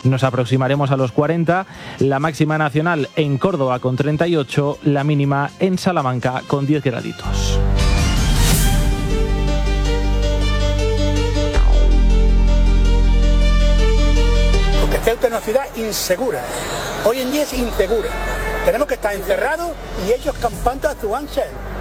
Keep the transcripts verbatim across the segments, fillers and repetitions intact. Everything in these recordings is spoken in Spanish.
Nos aproximaremos a los cuarenta, la máxima nacional en Córdoba con treinta y ocho, la mínima en Salamanca con diez graditos. Porque Ceuta es una ciudad insegura. Hoy en día es insegura. Tenemos que estar encerrados y ellos campando a su ansia.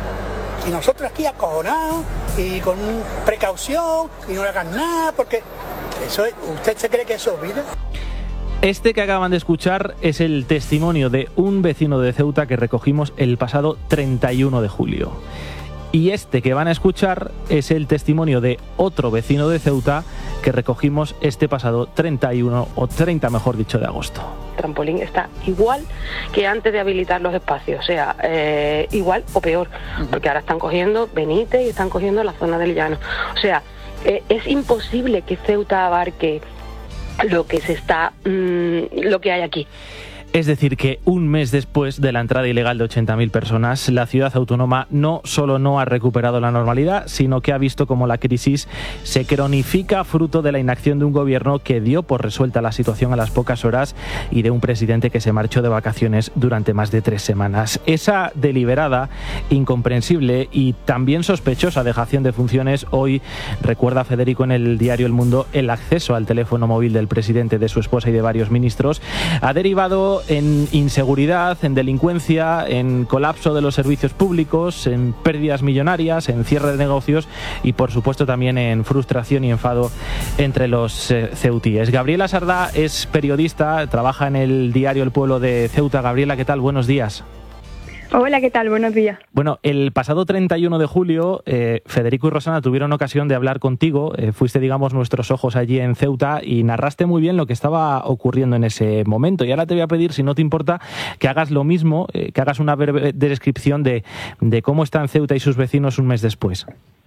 Y nosotros aquí acojonados y con precaución y no le hagan nada, porque eso es, ¿usted se cree que eso es vida? Este que acaban de escuchar es el testimonio de un vecino de Ceuta que recogimos el pasado treinta y uno de julio. Y este que van a escuchar es el testimonio de otro vecino de Ceuta que recogimos este pasado treinta y uno, o treinta mejor dicho, de agosto. El trampolín está igual que antes de habilitar los espacios, o sea, eh, igual o peor, porque ahora están cogiendo Benítez y están cogiendo la zona del Llano. O sea, eh, es imposible que Ceuta abarque lo que se está, mmm, lo que hay aquí. Es decir, que un mes después de la entrada ilegal de ochenta mil personas, la ciudad autónoma no solo no ha recuperado la normalidad, sino que ha visto cómo la crisis se cronifica fruto de la inacción de un gobierno que dio por resuelta la situación a las pocas horas y de un presidente que se marchó de vacaciones durante más de tres semanas. Esa deliberada, incomprensible y también sospechosa dejación de funciones hoy, recuerda Federico en el diario El Mundo, el acceso al teléfono móvil del presidente, de su esposa y de varios ministros, ha derivado en inseguridad, en delincuencia, en colapso de los servicios públicos, en pérdidas millonarias, en cierre de negocios y, por supuesto, también en frustración y enfado entre los eh, ceutíes. Gabriela Sardá es periodista, trabaja en el diario El Pueblo de Ceuta. Gabriela, ¿qué tal? Buenos días. Hola, ¿qué tal? Buenos días. Bueno, el pasado treinta y uno de julio, eh, Federico y Rosana tuvieron ocasión de hablar contigo. Eh, fuiste, digamos, nuestros ojos allí en Ceuta y narraste muy bien lo que estaba ocurriendo en ese momento. Y ahora te voy a pedir, si no te importa, que hagas lo mismo, eh, que hagas una breve descripción de, de cómo están Ceuta y sus vecinos un mes después.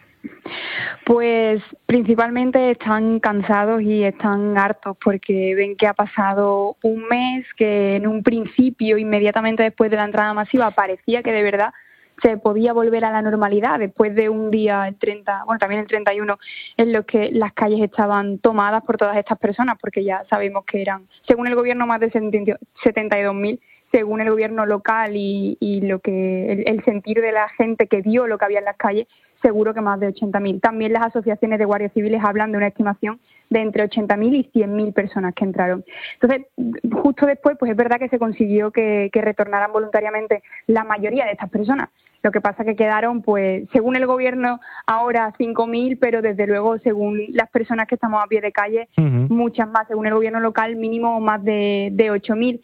Pues principalmente están cansados y están hartos porque ven que ha pasado un mes, que en un principio, inmediatamente después de la entrada masiva, parecía que de verdad se podía volver a la normalidad después de un día, el treinta, bueno, también el treinta y uno, en los que las calles estaban tomadas por todas estas personas, porque ya sabemos que eran, según el gobierno, más de setenta y dos mil, según el gobierno local y, y lo que el, el sentir de la gente que vio lo que había en las calles, seguro que más de ochenta mil. También las asociaciones de guardias civiles hablan de una estimación de entre ochenta mil y cien mil personas que entraron. Entonces, justo después, pues es verdad que se consiguió que, que retornaran voluntariamente la mayoría de estas personas. Lo que pasa que quedaron, pues, según el gobierno, ahora cinco mil, pero desde luego, según las personas que estamos a pie de calle, uh-huh. muchas más. Según el gobierno local, mínimo más de, de ocho mil.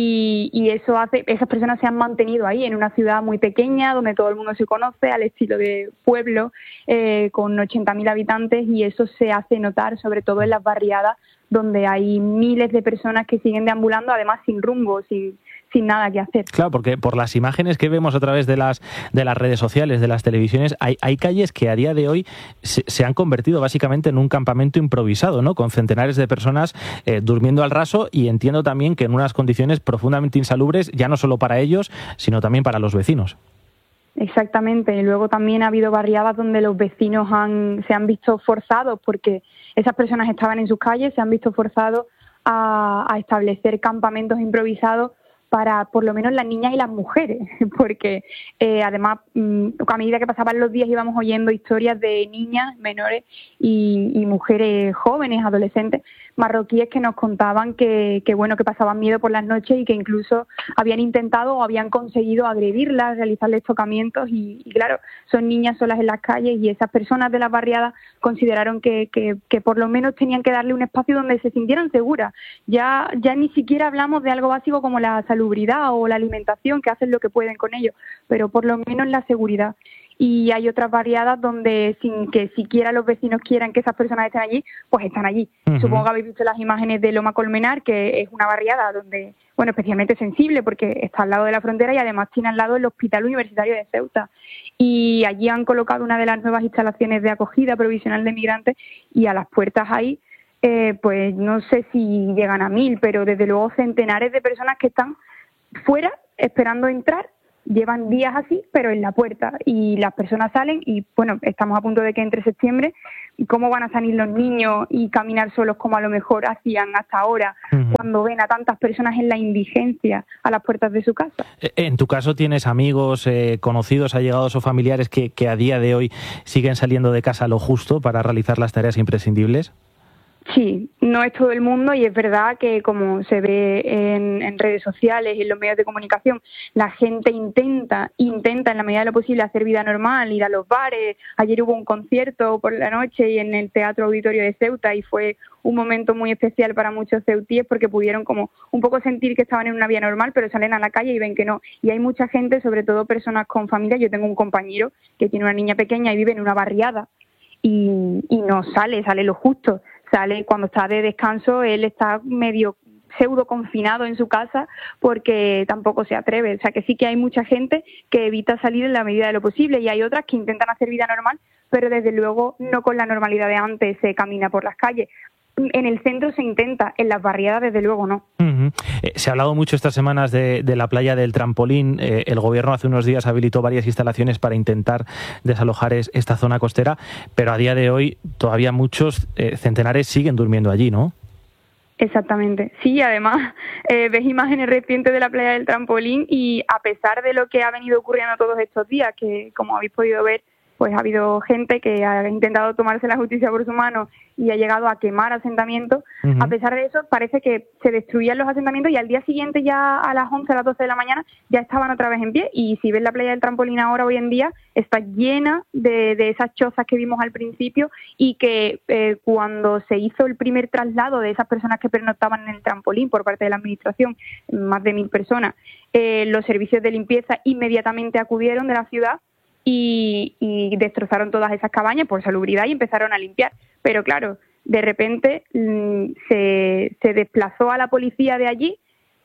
Y, y eso hace, esas personas se han mantenido ahí, en una ciudad muy pequeña, donde todo el mundo se conoce, al estilo de pueblo, eh, con ochenta mil habitantes, y eso se hace notar, sobre todo en las barriadas, donde hay miles de personas que siguen deambulando, además sin rumbo, sin... sin nada que hacer. Claro, porque por las imágenes que vemos a través de las de las redes sociales, de las televisiones, hay, hay calles que a día de hoy se, se han convertido básicamente en un campamento improvisado, ¿no? Con centenares de personas eh, durmiendo al raso, y entiendo también que en unas condiciones profundamente insalubres, ya no solo para ellos, sino también para los vecinos. Exactamente. Y luego también ha habido barriadas donde los vecinos han se han visto forzados, porque esas personas estaban en sus calles, se han visto forzados a, a establecer campamentos improvisados para por lo menos las niñas y las mujeres, porque eh, además a medida que pasaban los días íbamos oyendo historias de niñas menores y, y mujeres jóvenes, adolescentes marroquíes, que nos contaban que, que bueno que pasaban miedo por las noches y que incluso habían intentado o habían conseguido agredirlas, realizarles tocamientos y, y claro, son niñas solas en las calles, y esas personas de las barriadas consideraron que, que, que por lo menos tenían que darle un espacio donde se sintieran seguras. Ya, ya ni siquiera hablamos de algo básico como la salubridad o la alimentación, que hacen lo que pueden con ello, pero por lo menos la seguridad. Y hay otras barriadas donde, sin que siquiera los vecinos quieran que esas personas estén allí, pues están allí. Uh-huh. Supongo que habéis visto las imágenes de Loma Colmenar, que es una barriada donde, bueno, especialmente sensible porque está al lado de la frontera y además tiene al lado el Hospital Universitario de Ceuta. Y allí han colocado una de las nuevas instalaciones de acogida provisional de migrantes, y a las puertas ahí, eh, pues no sé si llegan a mil, pero desde luego centenares de personas que están fuera esperando entrar, llevan días así, pero en la puerta, y las personas salen y, bueno, estamos a punto de que entre septiembre, ¿cómo van a salir los niños y caminar solos como a lo mejor hacían hasta ahora, uh-huh. cuando ven a tantas personas en la indigencia a las puertas de su casa? En tu caso, ¿tienes amigos, eh, conocidos, allegados o familiares que, que a día de hoy siguen saliendo de casa lo justo para realizar las tareas imprescindibles? Sí, no es todo el mundo, y es verdad que, como se ve en, en redes sociales y en los medios de comunicación, la gente intenta, intenta en la medida de lo posible hacer vida normal, ir a los bares. Ayer hubo un concierto por la noche y en el Teatro Auditorio de Ceuta, y fue un momento muy especial para muchos ceutíes porque pudieron como un poco sentir que estaban en una vida normal, pero salen a la calle y ven que no. Y hay mucha gente, sobre todo personas con familia. Yo tengo un compañero que tiene una niña pequeña y vive en una barriada y, y no sale, sale lo justo. Sale cuando está de descanso, él está medio pseudo confinado en su casa porque tampoco se atreve. O sea que sí que hay mucha gente que evita salir en la medida de lo posible, y hay otras que intentan hacer vida normal, pero desde luego no con la normalidad de antes. Se camina por las calles. En el centro se intenta, en las barriadas desde luego no. Uh-huh. Eh, se ha hablado mucho estas semanas de, de la playa del Trampolín. Eh, el gobierno hace unos días habilitó varias instalaciones para intentar desalojar es, esta zona costera, pero a día de hoy todavía muchos eh, centenares siguen durmiendo allí, ¿no? Exactamente. Sí, además eh, ves imágenes recientes de la playa del Trampolín, y a pesar de lo que ha venido ocurriendo todos estos días, que como habéis podido ver, pues ha habido gente que ha intentado tomarse la justicia por su mano y ha llegado a quemar asentamientos. Uh-huh. A pesar de eso, parece que se destruían los asentamientos y al día siguiente, ya a las once, a las doce de la mañana, ya estaban otra vez en pie. Y si ves la playa del Trampolín ahora, hoy en día, está llena de, de esas chozas que vimos al principio, y que eh, cuando se hizo el primer traslado de esas personas que pernoctaban en el Trampolín por parte de la administración, más de mil personas, eh, los servicios de limpieza inmediatamente acudieron de la ciudad Y, y destrozaron todas esas cabañas por salubridad y empezaron a limpiar. Pero claro, de repente mmm, se, se desplazó a la policía de allí,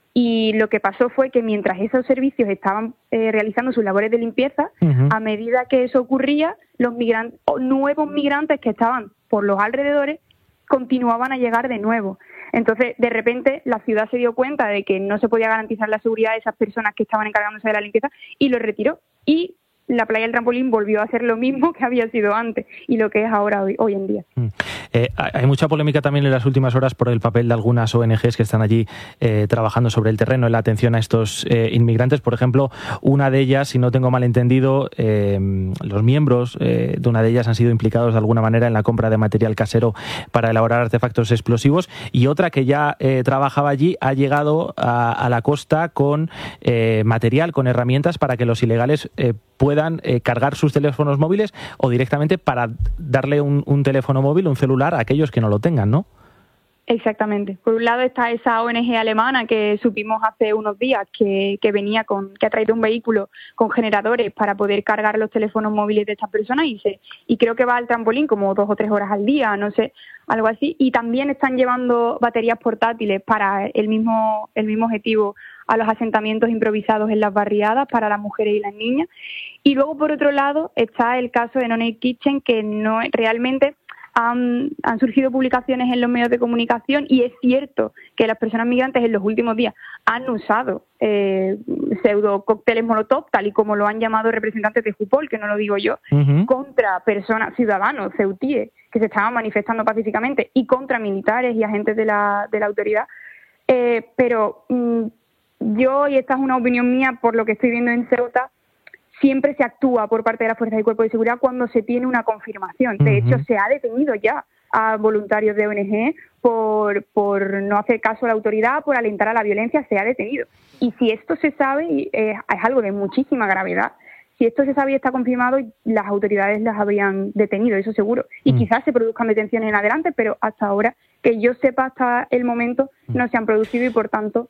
y lo que pasó fue que mientras esos servicios estaban eh, realizando sus labores de limpieza, uh-huh. a medida que eso ocurría, los migrantes, nuevos migrantes que estaban por los alrededores continuaban a llegar de nuevo. Entonces, de repente, la ciudad se dio cuenta de que no se podía garantizar la seguridad de esas personas que estaban encargándose de la limpieza, y lo retiró. Y la playa del Trampolín volvió a ser lo mismo que había sido antes y lo que es ahora hoy, hoy en día. Mm. Eh, hay mucha polémica también en las últimas horas por el papel de algunas O N Ges que están allí eh, trabajando sobre el terreno en la atención a estos eh, inmigrantes. Por ejemplo, una de ellas, si no tengo mal entendido, eh, los miembros eh, de una de ellas han sido implicados de alguna manera en la compra de material casero para elaborar artefactos explosivos, y otra que ya eh, trabajaba allí ha llegado a, a la costa con eh, material, con herramientas para que los ilegales eh, puedan eh, cargar sus teléfonos móviles, o directamente para darle un, un teléfono móvil, un celular a aquellos que no lo tengan, ¿no? Exactamente. Por un lado está esa O N Ge alemana que supimos hace unos días que, que venía con, que ha traído un vehículo con generadores para poder cargar los teléfonos móviles de estas personas, y se, y creo que va al Trampolín como dos o tres horas al día, no sé, algo así. Y también están llevando baterías portátiles para el mismo, el mismo objetivo a los asentamientos improvisados en las barriadas para las mujeres y las niñas. Y luego, por otro lado, está el caso de No Name Kitchen, que no realmente han, han surgido publicaciones en los medios de comunicación, y es cierto que las personas migrantes en los últimos días han usado eh, pseudo cócteles molotov, tal y como lo han llamado representantes de Jupol, que no lo digo yo, uh-huh. contra personas, ciudadanos ceutíes que se estaban manifestando pacíficamente, y contra militares y agentes de la, de la autoridad. Eh, pero mmm, yo, y esta es una opinión mía por lo que estoy viendo en Ceuta, siempre se actúa por parte de las fuerzas y cuerpos de seguridad cuando se tiene una confirmación. De uh-huh. hecho, se ha detenido ya a voluntarios de O N Ge por, por no hacer caso a la autoridad, por alentar a la violencia, se ha detenido. Y si esto se sabe, eh, es algo de muchísima gravedad. Si esto se sabe y está confirmado, las autoridades las habrían detenido, eso seguro. Y uh-huh. quizás se produzcan detenciones en adelante, pero hasta ahora, que yo sepa, hasta el momento, no se han producido, y por tanto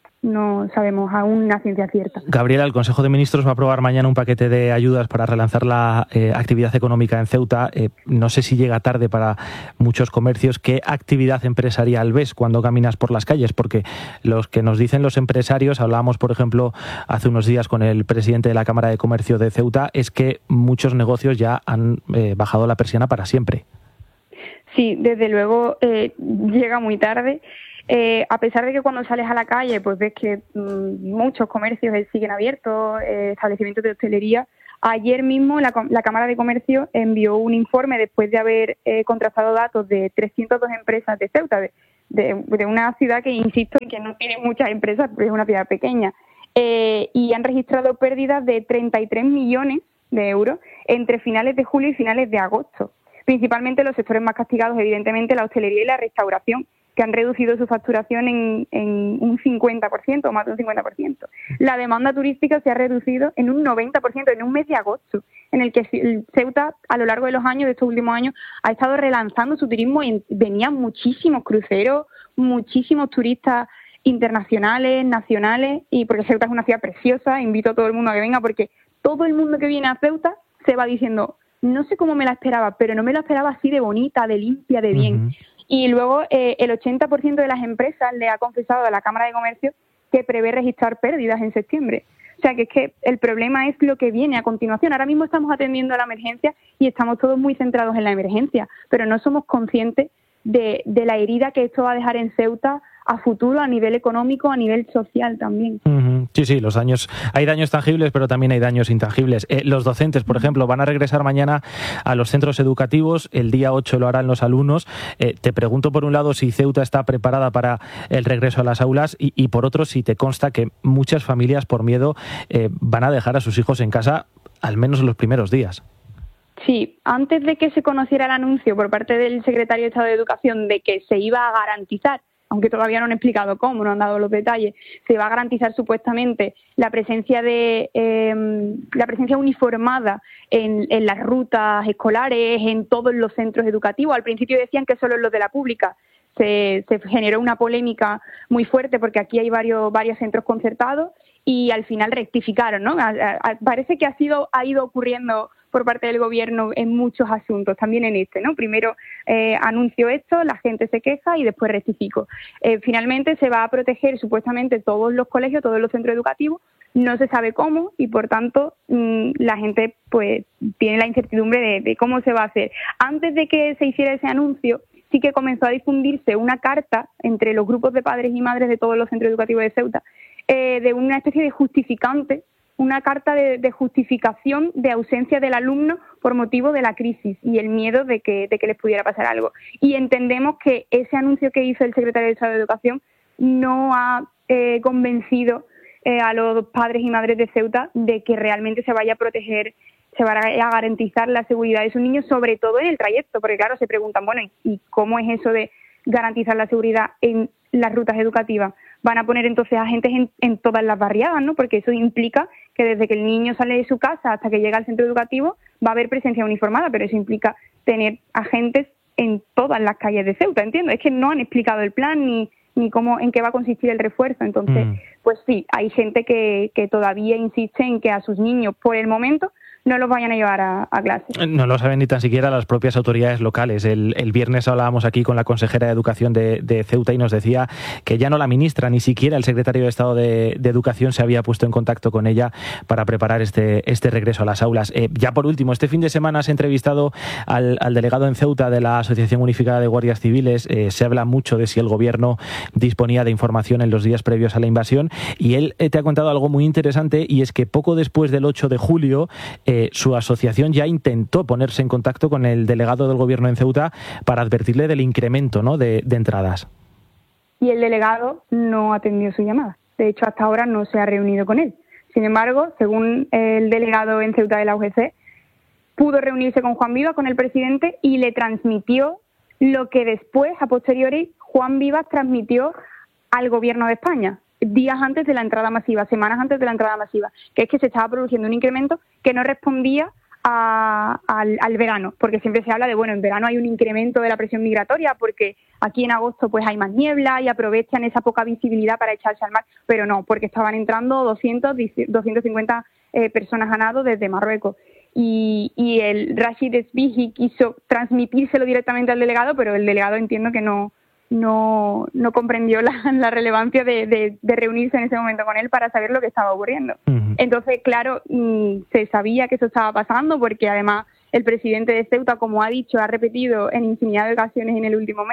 no sabemos aún una ciencia cierta. Gabriela, el Consejo de Ministros va a aprobar mañana un paquete de ayudas para relanzar la eh, actividad económica en Ceuta. Eh, no sé si llega tarde para muchos comercios. ¿Qué actividad empresarial ves cuando caminas por las calles? Porque los que nos dicen los empresarios, hablábamos por ejemplo hace unos días con el presidente de la Cámara de Comercio de Ceuta, es que muchos negocios ya han eh, bajado la persiana para siempre. Sí, desde luego eh, llega muy tarde. eh, a pesar de que cuando sales a la calle pues ves que mmm, muchos comercios siguen abiertos, eh, establecimientos de hostelería, ayer mismo la, la Cámara de Comercio envió un informe después de haber eh, contrastado datos de trescientas dos empresas de Ceuta, de, de, de una ciudad que, insisto, que no tiene muchas empresas, porque es una ciudad pequeña, eh, y han registrado pérdidas de treinta y tres millones de euros entre finales de julio y finales de agosto. Principalmente los sectores más castigados, evidentemente, la hostelería y la restauración, que han reducido su facturación en, en un cincuenta por ciento o más de un cincuenta por ciento. La demanda turística se ha reducido en un noventa por ciento en un mes de agosto, en el que Ceuta, a lo largo de los años, de estos últimos años, ha estado relanzando su turismo y venían muchísimos cruceros, muchísimos turistas internacionales, nacionales, y porque Ceuta es una ciudad preciosa, invito a todo el mundo a que venga, porque todo el mundo que viene a Ceuta se va diciendo, no sé cómo me la esperaba, pero no me la esperaba así de bonita, de limpia, de bien. Uh-huh. Y luego eh, el ochenta por ciento de las empresas le ha confesado a la Cámara de Comercio que prevé registrar pérdidas en septiembre. O sea, que es que el problema es lo que viene a continuación. Ahora mismo estamos atendiendo a la emergencia y estamos todos muy centrados en la emergencia, pero no somos conscientes de, de la herida que esto va a dejar en Ceuta a futuro, a nivel económico, a nivel social también. Uh-huh. Sí, sí, los daños, hay daños tangibles, pero también hay daños intangibles. Eh, los docentes, por ejemplo, van a regresar mañana a los centros educativos, el día ocho lo harán los alumnos. Eh, te pregunto, por un lado, si Ceuta está preparada para el regreso a las aulas y, y por otro, si te consta que muchas familias, por miedo, eh, van a dejar a sus hijos en casa, al menos en los primeros días. Sí, antes de que se conociera el anuncio por parte del secretario de Estado de Educación de que se iba a garantizar, aunque todavía no han explicado cómo, no han dado los detalles, se va a garantizar supuestamente la presencia de eh, la presencia uniformada en, en las rutas escolares, en todos los centros educativos. Al principio decían que solo en los de la pública. Se, se generó una polémica muy fuerte porque aquí hay varios varios centros concertados y al final rectificaron, ¿no? A, a, parece que ha sido ha ido ocurriendo por parte del gobierno en muchos asuntos, también en este, ¿no? Primero eh, anunció esto, la gente se queja y después rectificó. Eh, finalmente se va a proteger supuestamente todos los colegios, todos los centros educativos, no se sabe cómo y por tanto mmm, la gente pues tiene la incertidumbre de, de cómo se va a hacer. Antes de que se hiciera ese anuncio, sí que comenzó a difundirse una carta entre los grupos de padres y madres de todos los centros educativos de Ceuta, eh, de una especie de justificante, una carta de, de justificación de ausencia del alumno por motivo de la crisis y el miedo de que, de que les pudiera pasar algo. Y entendemos que ese anuncio que hizo el secretario de Estado de Educación no ha eh, convencido eh, a los padres y madres de Ceuta de que realmente se vaya a proteger, se va a garantizar la seguridad de sus niños, sobre todo en el trayecto, porque claro, se preguntan, bueno, ¿y cómo es eso de garantizar la seguridad en las rutas educativas? Van a poner entonces agentes en, en todas las barriadas, ¿no? Porque eso implica que desde que el niño sale de su casa hasta que llega al centro educativo va a haber presencia uniformada, pero eso implica tener agentes en todas las calles de Ceuta, entiendo. Es que no han explicado el plan ni, ni cómo, en qué va a consistir el refuerzo. Entonces, mm. pues sí, hay gente que, que todavía insiste en que a sus niños, por el momento, no los vayan a llevar a, a clase. No lo saben ni tan siquiera las propias autoridades locales. El, el viernes hablábamos aquí con la consejera de Educación de, de Ceuta y nos decía que ya no la ministra, ni siquiera el secretario de Estado de, de Educación se había puesto en contacto con ella para preparar este, este regreso a las aulas. Eh, ya por último, este fin de semana se ha entrevistado al, al delegado en Ceuta de la Asociación Unificada de Guardias Civiles. Eh, se habla mucho de si el gobierno disponía de información en los días previos a la invasión y él eh, te ha contado algo muy interesante y es que poco después del ocho de julio eh, su asociación ya intentó ponerse en contacto con el delegado del gobierno en Ceuta para advertirle del incremento, ¿no?, de, de entradas. Y el delegado no atendió su llamada. De hecho, hasta ahora no se ha reunido con él. Sin embargo, según el delegado en Ceuta de la U G C, pudo reunirse con Juan Vivas, con el presidente, y le transmitió lo que después, a posteriori, Juan Vivas transmitió al gobierno de España, días antes de la entrada masiva, semanas antes de la entrada masiva, que es que se estaba produciendo un incremento que no respondía a, al, al verano, porque siempre se habla de, bueno, en verano hay un incremento de la presión migratoria porque aquí en agosto pues hay más niebla y aprovechan esa poca visibilidad para echarse al mar, pero no, porque estaban entrando doscientas, doscientas cincuenta eh, personas a nado desde Marruecos. Y, y el Rashid Esbihi quiso transmitírselo directamente al delegado, pero el delegado entiendo que no no no comprendió la, la relevancia de, de, de reunirse en ese momento con él para saber lo que estaba ocurriendo. Uh-huh. Entonces, claro, se sabía que eso estaba pasando porque además el presidente de Ceuta, como ha dicho, ha repetido en infinidad de ocasiones en el último mes,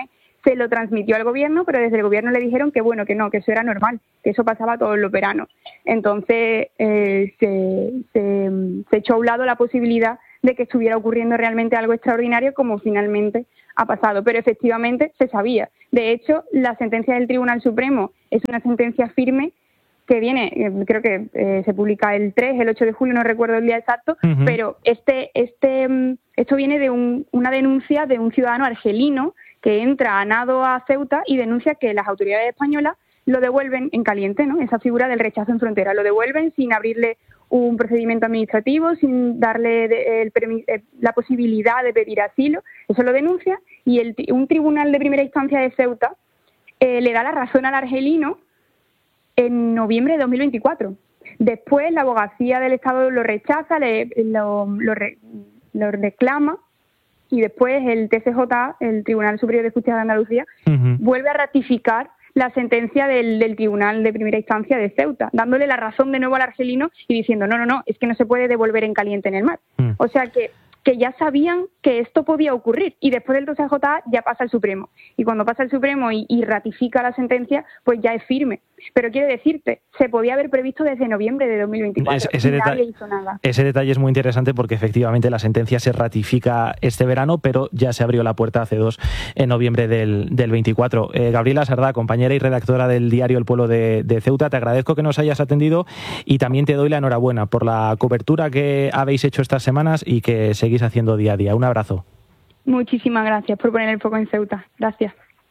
se lo transmitió al gobierno, pero desde el gobierno le dijeron que bueno, que no, que eso era normal, que eso pasaba todos los veranos. Entonces eh, se, se, se echó a un lado la posibilidad de que estuviera ocurriendo realmente algo extraordinario, como finalmente ha pasado. Pero efectivamente se sabía. De hecho, la sentencia del Tribunal Supremo es una sentencia firme que viene, creo que eh, se publica el tres, el ocho de julio, no recuerdo el día exacto, uh-huh. pero este, este, esto viene de un, una denuncia de un ciudadano argelino que entra a nado a Ceuta y denuncia que las autoridades españolas lo devuelven en caliente, ¿no? Esa figura del rechazo en frontera, lo devuelven sin abrirle un procedimiento administrativo, sin darle de, el, el, la posibilidad de pedir asilo. Eso lo denuncia y el, un tribunal de primera instancia de Ceuta eh, le da la razón al argelino en noviembre de dos mil veinticuatro. Después la abogacía del Estado lo rechaza, le, lo, lo, re, lo reclama y después el T C J, el Tribunal Superior de Justicia de Andalucía, uh-huh. vuelve a ratificar la sentencia del, del Tribunal de Primera Instancia de Ceuta, dándole la razón de nuevo al argelino y diciendo no, no, no, es que no se puede devolver en caliente en el mar. Uh-huh. O sea que que ya sabían que esto podía ocurrir y después del T C J ya pasa el Supremo. Y cuando pasa el Supremo y, y ratifica la sentencia, pues ya es firme. Pero quiero decirte, se podía haber previsto desde noviembre de dos mil veinticuatro. Es, ese, y nadie deta- hizo nada. Ese detalle es muy interesante porque efectivamente la sentencia se ratifica este verano, pero ya se abrió la puerta hace dos, en noviembre del, del veinticuatro. Eh, Gabriela Sardá, compañera y redactora del diario El Pueblo de, de Ceuta, te agradezco que nos hayas atendido y también te doy la enhorabuena por la cobertura que habéis hecho estas semanas y que seguís haciendo día a día. Un abrazo. Muchísimas gracias por poner el foco en Ceuta. Gracias.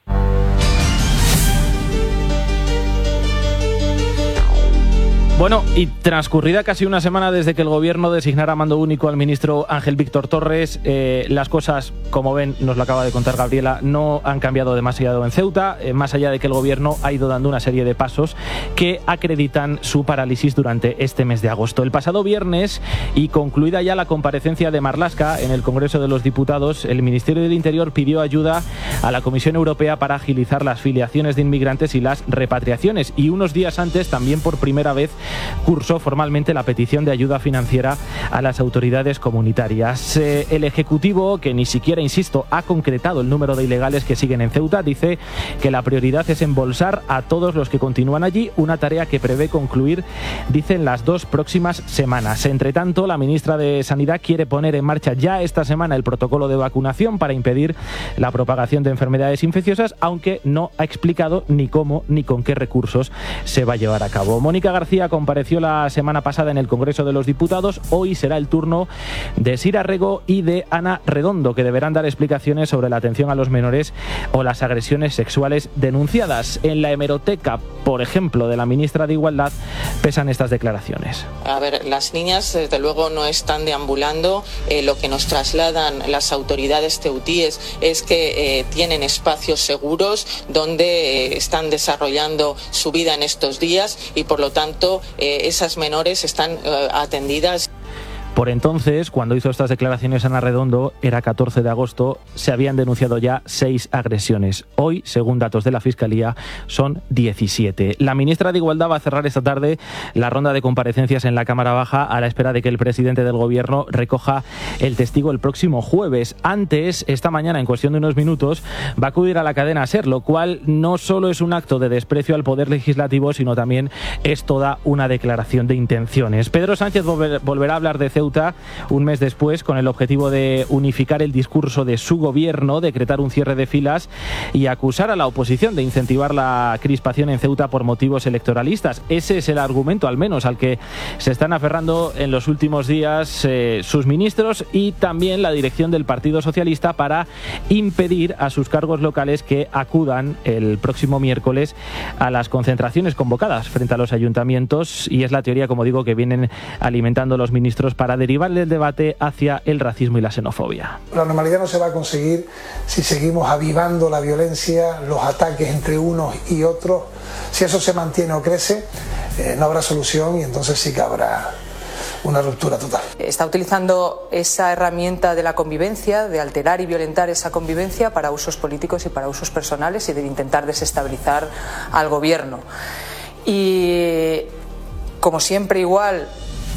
Bueno, y transcurrida casi una semana desde que el gobierno designara a mando único al ministro Ángel Víctor Torres, eh, las cosas, como ven, nos lo acaba de contar Gabriela, no han cambiado demasiado en Ceuta, eh, más allá de que el gobierno ha ido dando una serie de pasos que acreditan su parálisis durante este mes de agosto. El pasado viernes, y concluida ya la comparecencia de Marlaska en el Congreso de los Diputados, el Ministerio del Interior pidió ayuda a la Comisión Europea para agilizar las filiaciones de inmigrantes y las repatriaciones, y unos días antes, también por primera vez, cursó formalmente la petición de ayuda financiera a las autoridades comunitarias. Eh, el Ejecutivo, que ni siquiera, insisto, ha concretado el número de ilegales que siguen en Ceuta, dice que la prioridad es embolsar a todos los que continúan allí, una tarea que prevé concluir, dicen, las dos próximas semanas. Entre tanto, la ministra de Sanidad quiere poner en marcha ya esta semana el protocolo de vacunación para impedir la propagación de enfermedades infecciosas, aunque no ha explicado ni cómo ni con qué recursos se va a llevar a cabo. Mónica García compareció la semana pasada en el Congreso de los Diputados. Hoy será el turno de Sira Rego y de Ana Redondo, que deberán dar explicaciones sobre la atención a los menores o las agresiones sexuales denunciadas. En la hemeroteca, por ejemplo, de la ministra de Igualdad, pesan estas declaraciones. A ver, las niñas desde luego no están deambulando. Eh, lo que nos trasladan las autoridades ceutíes es que eh, tienen espacios seguros donde eh, están desarrollando su vida en estos días y por lo tanto Eh, esas menores están eh, atendidas. Por entonces, cuando hizo estas declaraciones Ana Redondo, era catorce de agosto, se habían denunciado ya seis agresiones. Hoy, según datos de la Fiscalía, son diecisiete. La ministra de Igualdad va a cerrar esta tarde la ronda de comparecencias en la Cámara Baja a la espera de que el presidente del Gobierno recoja el testigo el próximo jueves. Antes, esta mañana, en cuestión de unos minutos, va a acudir a la cadena SER, lo cual no solo es un acto de desprecio al Poder Legislativo, sino también es toda una declaración de intenciones. Pedro Sánchez volver, volverá a hablar de Ceuta un mes después, con el objetivo de unificar el discurso de su gobierno, decretar un cierre de filas y acusar a la oposición de incentivar la crispación en Ceuta por motivos electoralistas. Ese es el argumento, al menos, al que se están aferrando en los últimos días eh, sus ministros y también la dirección del Partido Socialista para impedir a sus cargos locales que acudan el próximo miércoles a las concentraciones convocadas frente a los ayuntamientos, y es la teoría, como digo, que vienen alimentando los ministros para derivar el debate hacia el racismo y la xenofobia. La normalidad no se va a conseguir si seguimos avivando la violencia, los ataques entre unos y otros. Si eso se mantiene o crece, eh, no habrá solución y entonces sí que habrá una ruptura total. Está utilizando esa herramienta de la convivencia, de alterar y violentar esa convivencia para usos políticos y para usos personales y de intentar desestabilizar al gobierno. Y como siempre, igual,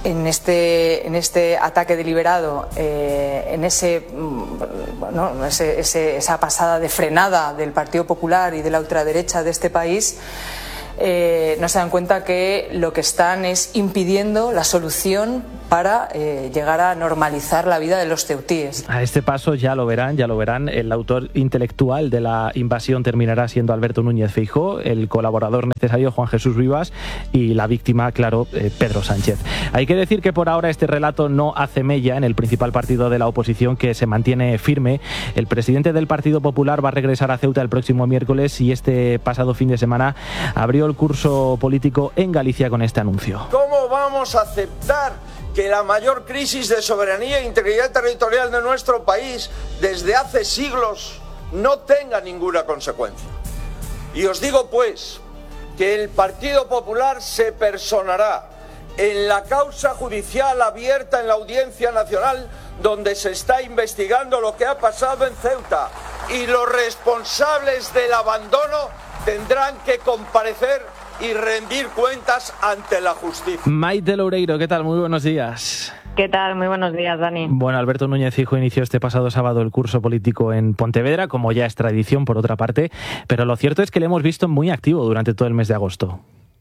en este, en este ataque deliberado, eh, en ese, bueno, ese, ese, esa pasada de frenada del Partido Popular y de la ultraderecha de este país, eh, no se dan cuenta que lo que están es impidiendo la solución para eh, llegar a normalizar la vida de los ceutíes. A este paso ya lo verán, ya lo verán. El autor intelectual de la invasión terminará siendo Alberto Núñez Feijóo, el colaborador necesario Juan Jesús Rivas y la víctima, claro, eh, Pedro Sánchez. Hay que decir que por ahora este relato no hace mella en el principal partido de la oposición, que se mantiene firme. El presidente del Partido Popular va a regresar a Ceuta el próximo miércoles y este pasado fin de semana abrió el curso político en Galicia con este anuncio. ¿Cómo vamos a aceptar que la mayor crisis de soberanía e integridad territorial de nuestro país desde hace siglos no tenga ninguna consecuencia? Y os digo pues que el Partido Popular se personará en la causa judicial abierta en la Audiencia Nacional, donde se está investigando lo que ha pasado en Ceuta, y los responsables del abandono tendrán que comparecer y rendir cuentas ante la justicia. Maite Loureiro, ¿qué tal? Muy buenos días. ¿Qué tal? Muy buenos días, Dani. Bueno, Alberto Núñez Feijóo inició este pasado sábado el curso político en Pontevedra, como ya es tradición por otra parte, pero lo cierto es que le hemos visto muy activo durante todo el mes de agosto.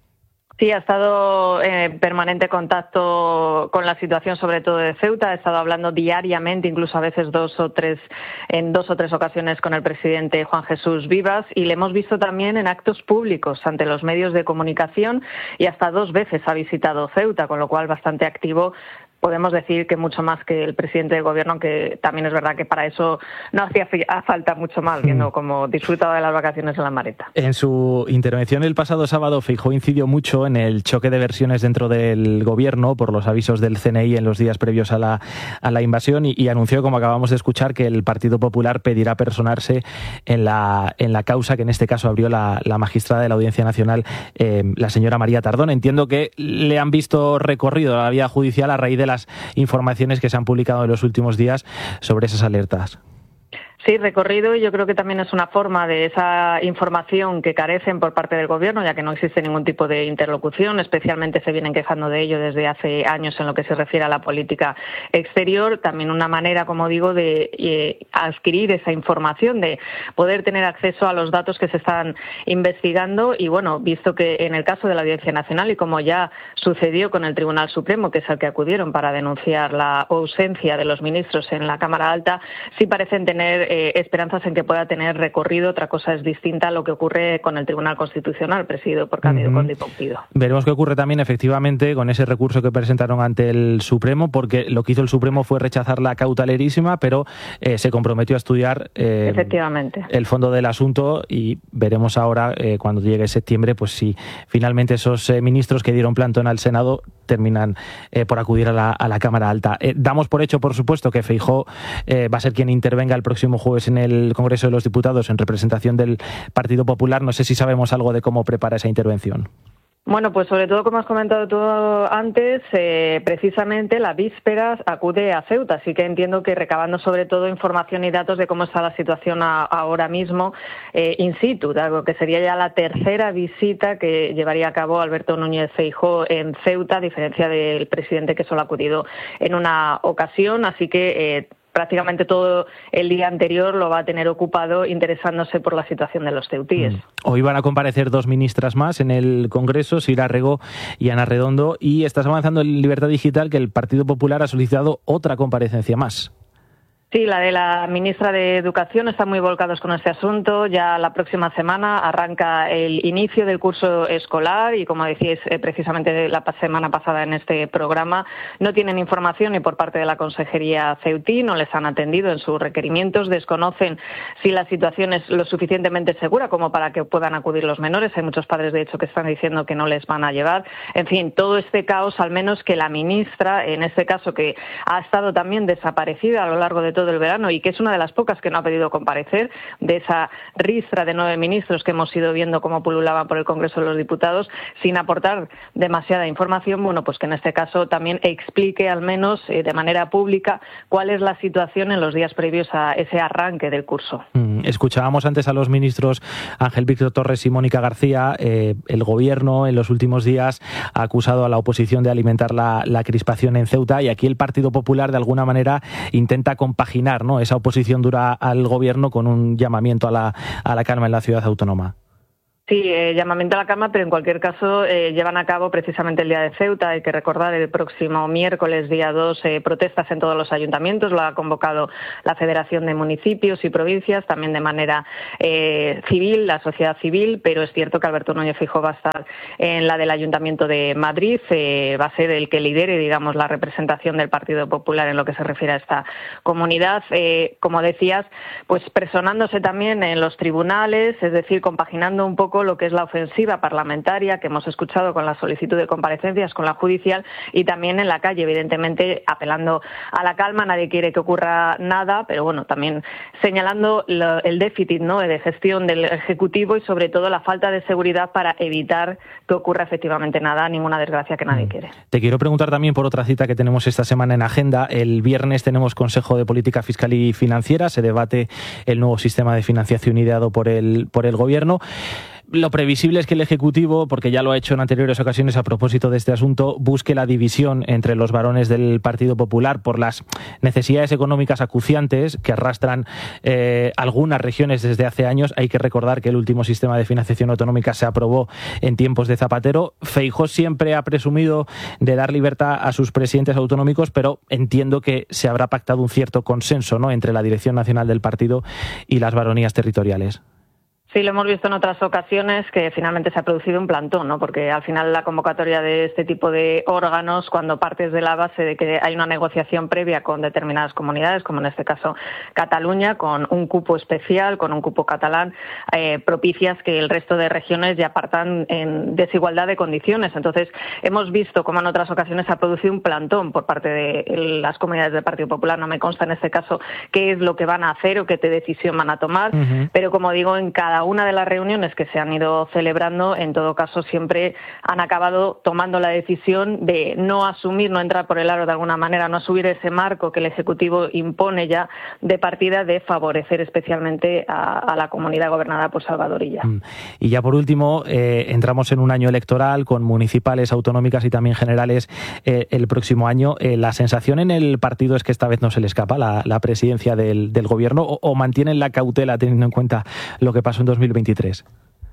Sí, ha estado en permanente contacto con la situación, sobre todo de Ceuta. Ha estado hablando diariamente, incluso a veces dos o tres, en dos o tres ocasiones con el presidente Juan Jesús Rivas, y le hemos visto también en actos públicos ante los medios de comunicación, y hasta dos veces ha visitado Ceuta, con lo cual bastante activo. Podemos decir que mucho más que el presidente del gobierno, aunque también es verdad que para eso no hacía falta mucho más, viendo cómo disfrutaba de las vacaciones en la Mareta. En su intervención el pasado sábado, Feijóo incidió mucho en el choque de versiones dentro del gobierno por los avisos del C N I en los días previos a la, a la invasión y, y anunció, como acabamos de escuchar, que el Partido Popular pedirá personarse en la, en la causa que en este caso abrió la, la magistrada de la Audiencia Nacional, eh, la señora María Tardón. Entiendo que le han visto recorrido la vía judicial a raíz de la las informaciones que se han publicado en los últimos días sobre esas alertas. Sí, recorrido, y yo creo que también es una forma de esa información que carecen por parte del gobierno, ya que no existe ningún tipo de interlocución, especialmente se vienen quejando de ello desde hace años en lo que se refiere a la política exterior. También una manera, como digo, de eh, adquirir esa información, de poder tener acceso a los datos que se están investigando. Y bueno, visto que en el caso de la Audiencia Nacional, y como ya sucedió con el Tribunal Supremo, que es al que acudieron para denunciar la ausencia de los ministros en la Cámara Alta, sí parecen tener Eh, esperanzas en que pueda tener recorrido. Otra cosa es distinta a lo que ocurre con el Tribunal Constitucional, presidido por Cándido uh-huh. Conde y Pompido. Veremos qué ocurre también, efectivamente, con ese recurso que presentaron ante el Supremo, porque lo que hizo el Supremo fue rechazar la cautelerísima, pero eh, se comprometió a estudiar eh, efectivamente el fondo del asunto, y veremos ahora, eh, cuando llegue septiembre, pues si finalmente esos eh, ministros que dieron plantón al Senado terminan eh, por acudir a la, a la Cámara Alta. Eh, damos por hecho, por supuesto, que Feijóo eh, va a ser quien intervenga el próximo jueves en el Congreso de los Diputados en representación del Partido Popular. No sé si sabemos algo de cómo prepara esa intervención. Bueno, pues sobre todo, como has comentado tú antes, eh, precisamente la víspera acude a Ceuta, así que entiendo que recabando sobre todo información y datos de cómo está la situación a, ahora mismo eh, in situ, algo que sería ya la tercera visita que llevaría a cabo Alberto Núñez Feijóo en Ceuta, a diferencia del presidente, que solo ha acudido en una ocasión, así que eh, prácticamente todo el día anterior lo va a tener ocupado interesándose por la situación de los ceutíes. Hoy van a comparecer dos ministras más en el Congreso, Sira Rego y Ana Redondo, y estás avanzando en Libertad Digital que el Partido Popular ha solicitado otra comparecencia más. Sí, la de la ministra de Educación, están muy volcados con este asunto. Ya la próxima semana arranca el inicio del curso escolar y, como decíais eh, precisamente la semana pasada en este programa, no tienen información ni por parte de la Consejería ceutí, no les han atendido en sus requerimientos, desconocen si la situación es lo suficientemente segura como para que puedan acudir los menores. Hay muchos padres, de hecho, que están diciendo que no les van a llevar. En fin, todo este caos, al menos que la ministra, en este caso que ha estado también desaparecida a lo largo de todo todo el verano y que es una de las pocas que no ha pedido comparecer, de esa ristra de nueve ministros que hemos ido viendo cómo pululaban por el Congreso de los Diputados sin aportar demasiada información, bueno, pues que en este caso también explique al menos eh, de manera pública cuál es la situación en los días previos a ese arranque del curso. Mm, escuchábamos antes a los ministros Ángel Víctor Torres y Mónica García. Eh, el Gobierno en los últimos días ha acusado a la oposición de alimentar la, la crispación en Ceuta y aquí el Partido Popular de alguna manera intenta compaginar, ¿no?, esa oposición dura al Gobierno con un llamamiento a la, a la calma en la ciudad autónoma. Sí, eh, llamamiento a la calma, pero en cualquier caso eh, llevan a cabo precisamente el Día de Ceuta. Hay que recordar el próximo miércoles, día dos, eh, protestas en todos los ayuntamientos. Lo ha convocado la Federación de Municipios y Provincias, también de manera eh, civil, la sociedad civil, pero es cierto que Alberto Núñez Feijóo va a estar en la del Ayuntamiento de Madrid. Eh, va a ser el que lidere, digamos, la representación del Partido Popular en lo que se refiere a esta comunidad. Eh, como decías, pues personándose también en los tribunales, es decir, compaginando un poco lo que es la ofensiva parlamentaria que hemos escuchado con la solicitud de comparecencias con la judicial y también en la calle, evidentemente apelando a la calma. Nadie quiere que ocurra nada, pero bueno, también señalando lo, el déficit, ¿no?, de gestión del Ejecutivo y sobre todo la falta de seguridad para evitar que ocurra efectivamente nada, ninguna desgracia que nadie quiere. Te quiero preguntar también por otra cita que tenemos esta semana en agenda. El viernes tenemos Consejo de Política Fiscal y Financiera, se debate el nuevo sistema de financiación ideado por el, por el Gobierno. Lo previsible es que el Ejecutivo, porque ya lo ha hecho en anteriores ocasiones a propósito de este asunto, busque la división entre los varones del Partido Popular por las necesidades económicas acuciantes que arrastran eh, algunas regiones desde hace años. Hay que recordar que el último sistema de financiación autonómica se aprobó en tiempos de Zapatero. Feijóo siempre ha presumido de dar libertad a sus presidentes autonómicos, pero entiendo que se habrá pactado un cierto consenso, ¿no?, entre la dirección nacional del partido y las baronías territoriales. Sí, lo hemos visto en otras ocasiones que finalmente se ha producido un plantón, ¿no? Porque al final la convocatoria de este tipo de órganos, cuando partes de la base de que hay una negociación previa con determinadas comunidades, como en este caso Cataluña, con un cupo especial, con un cupo catalán, eh, propicias que el resto de regiones ya partan en desigualdad de condiciones. Entonces, hemos visto como en otras ocasiones se ha producido un plantón por parte de las comunidades del Partido Popular. No me consta en este caso qué es lo que van a hacer o qué decisión van a tomar, uh-huh. pero como digo, en cada una de las reuniones que se han ido celebrando, en todo caso siempre han acabado tomando la decisión de no asumir, no entrar por el aro de alguna manera, no subir ese marco que el Ejecutivo impone ya de partida, de favorecer especialmente a, a la comunidad gobernada por Salvador Illa. Y ya por último, eh, entramos en un año electoral con municipales, autonómicas y también generales eh, el próximo año. Eh, la sensación en el partido es que esta vez no se le escapa la, la presidencia del, del Gobierno o, o mantienen la cautela teniendo en cuenta lo que pasó en dos mil veintitrés.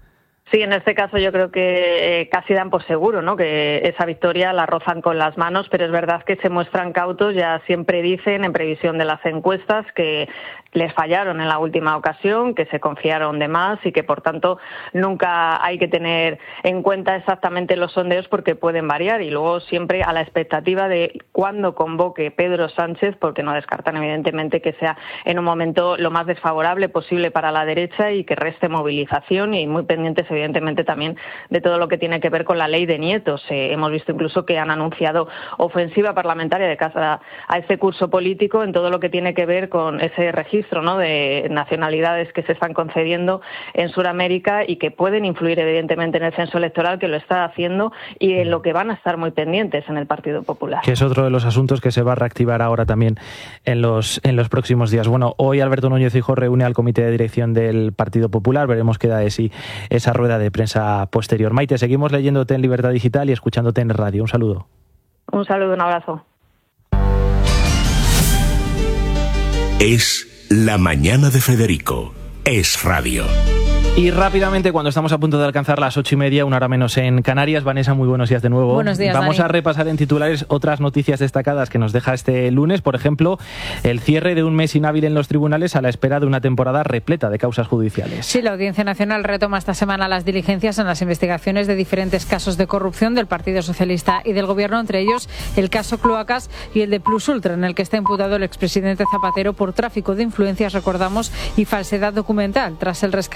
Sí, en este caso yo creo que eh, casi dan por seguro, ¿no?, que esa victoria la rozan con las manos, pero es verdad que se muestran cautos. Ya siempre dicen, en previsión de las encuestas, que les fallaron en la última ocasión, que se confiaron de más y que por tanto nunca hay que tener en cuenta exactamente los sondeos porque pueden variar, y luego siempre a la expectativa de cuándo convoque Pedro Sánchez, porque no descartan evidentemente que sea en un momento lo más desfavorable posible para la derecha y que reste movilización, y muy pendientes evidentemente también de todo lo que tiene que ver con la ley de nietos. Eh, hemos visto incluso que han anunciado ofensiva parlamentaria de cara a este curso político en todo lo que tiene que ver con ese registro, ¿no?, de nacionalidades que se están concediendo en Sudamérica y que pueden influir evidentemente en el censo electoral, que lo está haciendo, y en lo que van a estar muy pendientes en el Partido Popular. Que es otro de los asuntos que se va a reactivar ahora también en los, en los próximos días. Bueno, hoy Alberto Núñez Feijóo reúne al Comité de Dirección del Partido Popular. Veremos qué da de sí esa rueda de prensa posterior. Maite, seguimos leyéndote en Libertad Digital y escuchándote en radio. Un saludo. Un saludo, un abrazo. Es La Mañana de Federico. Es radio. Y rápidamente, cuando estamos a punto de alcanzar las ocho y media, una hora menos en Canarias. Vanessa, muy buenos días de nuevo. Buenos días, Vamos Dani. a repasar en titulares otras noticias destacadas que nos deja este lunes. Por ejemplo, el cierre de un mes inhábil en los tribunales a la espera de una temporada repleta de causas judiciales. Sí, la Audiencia Nacional retoma esta semana las diligencias en las investigaciones de diferentes casos de corrupción del Partido Socialista y del Gobierno, entre ellos el caso Cloacas y el de Plus Ultra, en el que está imputado el expresidente Zapatero por tráfico de influencias, recordamos, y falsedad documental, tras el rescate de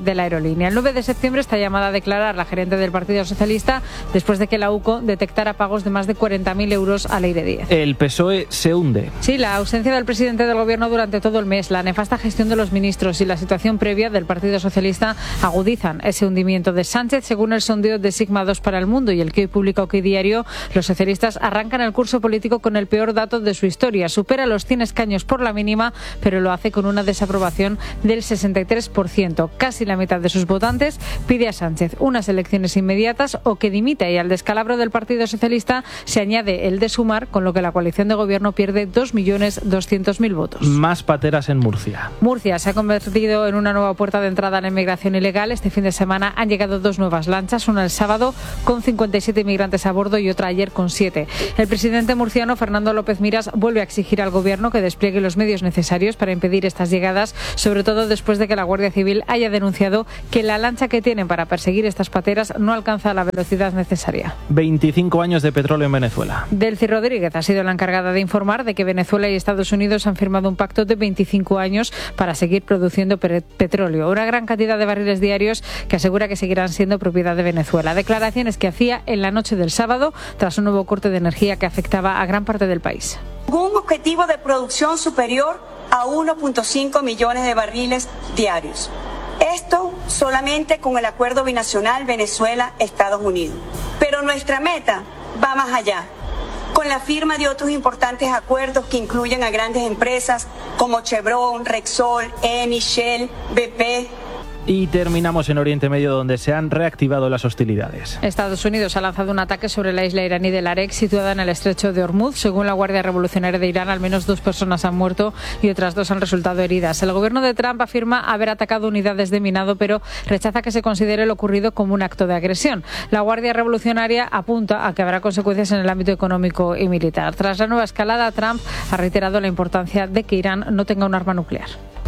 de la aerolínea. El nueve de septiembre está llamada a declarar la gerente del Partido Socialista después de que la U C O detectara pagos de más de cuarenta mil euros a Leire Díez. El P S O E se hunde. Sí, la ausencia del presidente del Gobierno durante todo el mes, la nefasta gestión de los ministros y la situación previa del Partido Socialista agudizan ese hundimiento de Sánchez. Según el sondeo de Sigma dos para El Mundo y el que hoy publica OK Diario, los socialistas arrancan el curso político con el peor dato de su historia. Supera los cien escaños por la mínima, pero lo hace con una desaprobación del sesenta y tres por ciento. Casi la mitad de sus votantes pide a Sánchez unas elecciones inmediatas o que dimita, y al descalabro del Partido Socialista se añade el de Sumar, con lo que la coalición de gobierno pierde dos millones doscientos mil votos. Más pateras en Murcia. Murcia se ha convertido en una nueva puerta de entrada a la inmigración ilegal. Este fin de semana han llegado dos nuevas lanchas, una el sábado con cincuenta y siete inmigrantes a bordo y otra ayer con siete. El presidente murciano, Fernando López Miras, vuelve a exigir al gobierno que despliegue los medios necesarios para impedir estas llegadas, sobre todo después de que la Guardia Civil haya denunciado que la lancha que tienen para perseguir estas pateras no alcanza la velocidad necesaria. veinticinco años de petróleo en Venezuela. Delcy Rodríguez ha sido la encargada de informar de que Venezuela y Estados Unidos han firmado un pacto de veinticinco años para seguir produciendo petróleo, una gran cantidad de barriles diarios que asegura que seguirán siendo propiedad de Venezuela. Declaraciones que hacía en la noche del sábado tras un nuevo corte de energía que afectaba a gran parte del país. Un objetivo de producción superior a uno punto cinco millones de barriles diarios. Esto solamente con el acuerdo binacional Venezuela-Estados Unidos. Pero nuestra meta va más allá, con la firma de otros importantes acuerdos que incluyen a grandes empresas como Chevron, Repsol, Eni, Shell, B P. Y terminamos en Oriente Medio, donde se han reactivado las hostilidades. Estados Unidos ha lanzado un ataque sobre la isla iraní de Larek, situada en el estrecho de Hormuz. Según la Guardia Revolucionaria de Irán, al menos dos personas han muerto y otras dos han resultado heridas. El gobierno de Trump afirma haber atacado unidades de minado, pero rechaza que se considere lo ocurrido como un acto de agresión. La Guardia Revolucionaria apunta a que habrá consecuencias en el ámbito económico y militar. Tras la nueva escalada, Trump ha reiterado la importancia de que Irán no tenga un arma nuclear.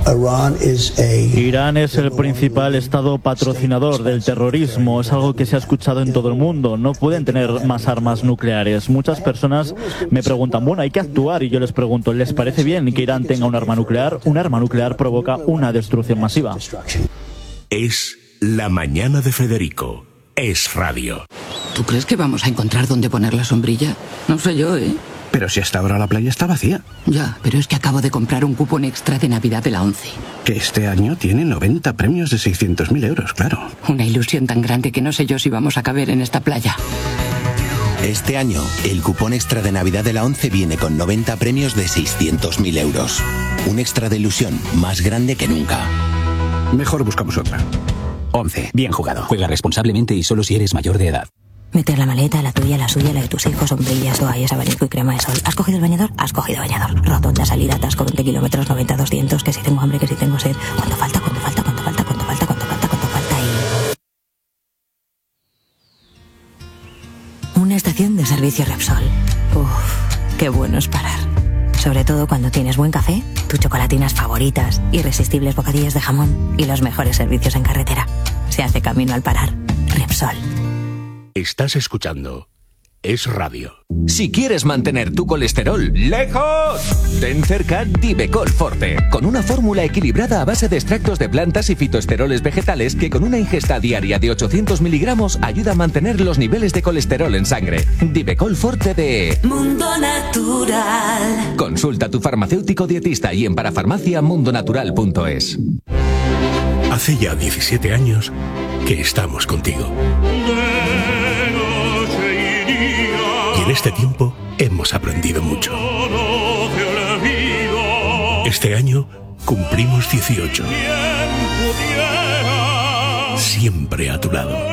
Irán es el principal estado patrocinador del terrorismo. Es algo que se ha escuchado en todo el mundo. No pueden tener más armas nucleares. Muchas personas me preguntan, bueno, hay que actuar. Y yo les pregunto, ¿les parece bien que Irán tenga un arma nuclear? Un arma nuclear provoca una destrucción masiva. Es La Mañana de Federico. Es radio. ¿Tú crees que vamos a encontrar dónde poner la sombrilla? No sé yo, ¿eh? Pero si hasta ahora la playa está vacía. Ya, pero es que acabo de comprar un cupón extra de Navidad de la ONCE. Que este año tiene noventa premios de seiscientos mil euros, claro. Una ilusión tan grande que no sé yo si vamos a caber en esta playa. Este año, el cupón extra de Navidad de la ONCE viene con noventa premios de seiscientos mil euros. Un extra de ilusión más grande que nunca. Mejor buscamos otra. ONCE, bien jugado. Juega responsablemente y solo si eres mayor de edad. Meter la maleta, la tuya, la suya, la de tus hijos, sombrillas, toallas, abanico y crema de sol. ¿Has cogido el bañador? Has cogido bañador. Rotonda, salida, atasco, veinte kilómetros, noventa, doscientos, que si tengo hambre, que si tengo sed. ¿Cuánto falta? ¿Cuánto falta? ¿Cuánto falta? ¿Cuánto falta? ¿Cuánto falta? ¿Cuánto falta? Y... Una estación de servicio Repsol. Uff, qué bueno es parar. Sobre todo cuando tienes buen café, tus chocolatinas favoritas, irresistibles bocadillos de jamón y los mejores servicios en carretera. Se hace camino al parar. Repsol. Estás escuchando Es Radio. Si quieres mantener tu colesterol lejos, ten cerca Divecol Forte, con una fórmula equilibrada a base de extractos de plantas y fitoesteroles vegetales que con una ingesta diaria de ochocientos miligramos ayuda a mantener los niveles de colesterol en sangre. Divecol Forte de Mundo Natural. Consulta a tu farmacéutico dietista y en parafarmacia mundonatural punto es. Hace ya diecisiete años que estamos contigo. Y en este tiempo hemos aprendido mucho. Este año cumplimos dieciocho. Siempre a tu lado.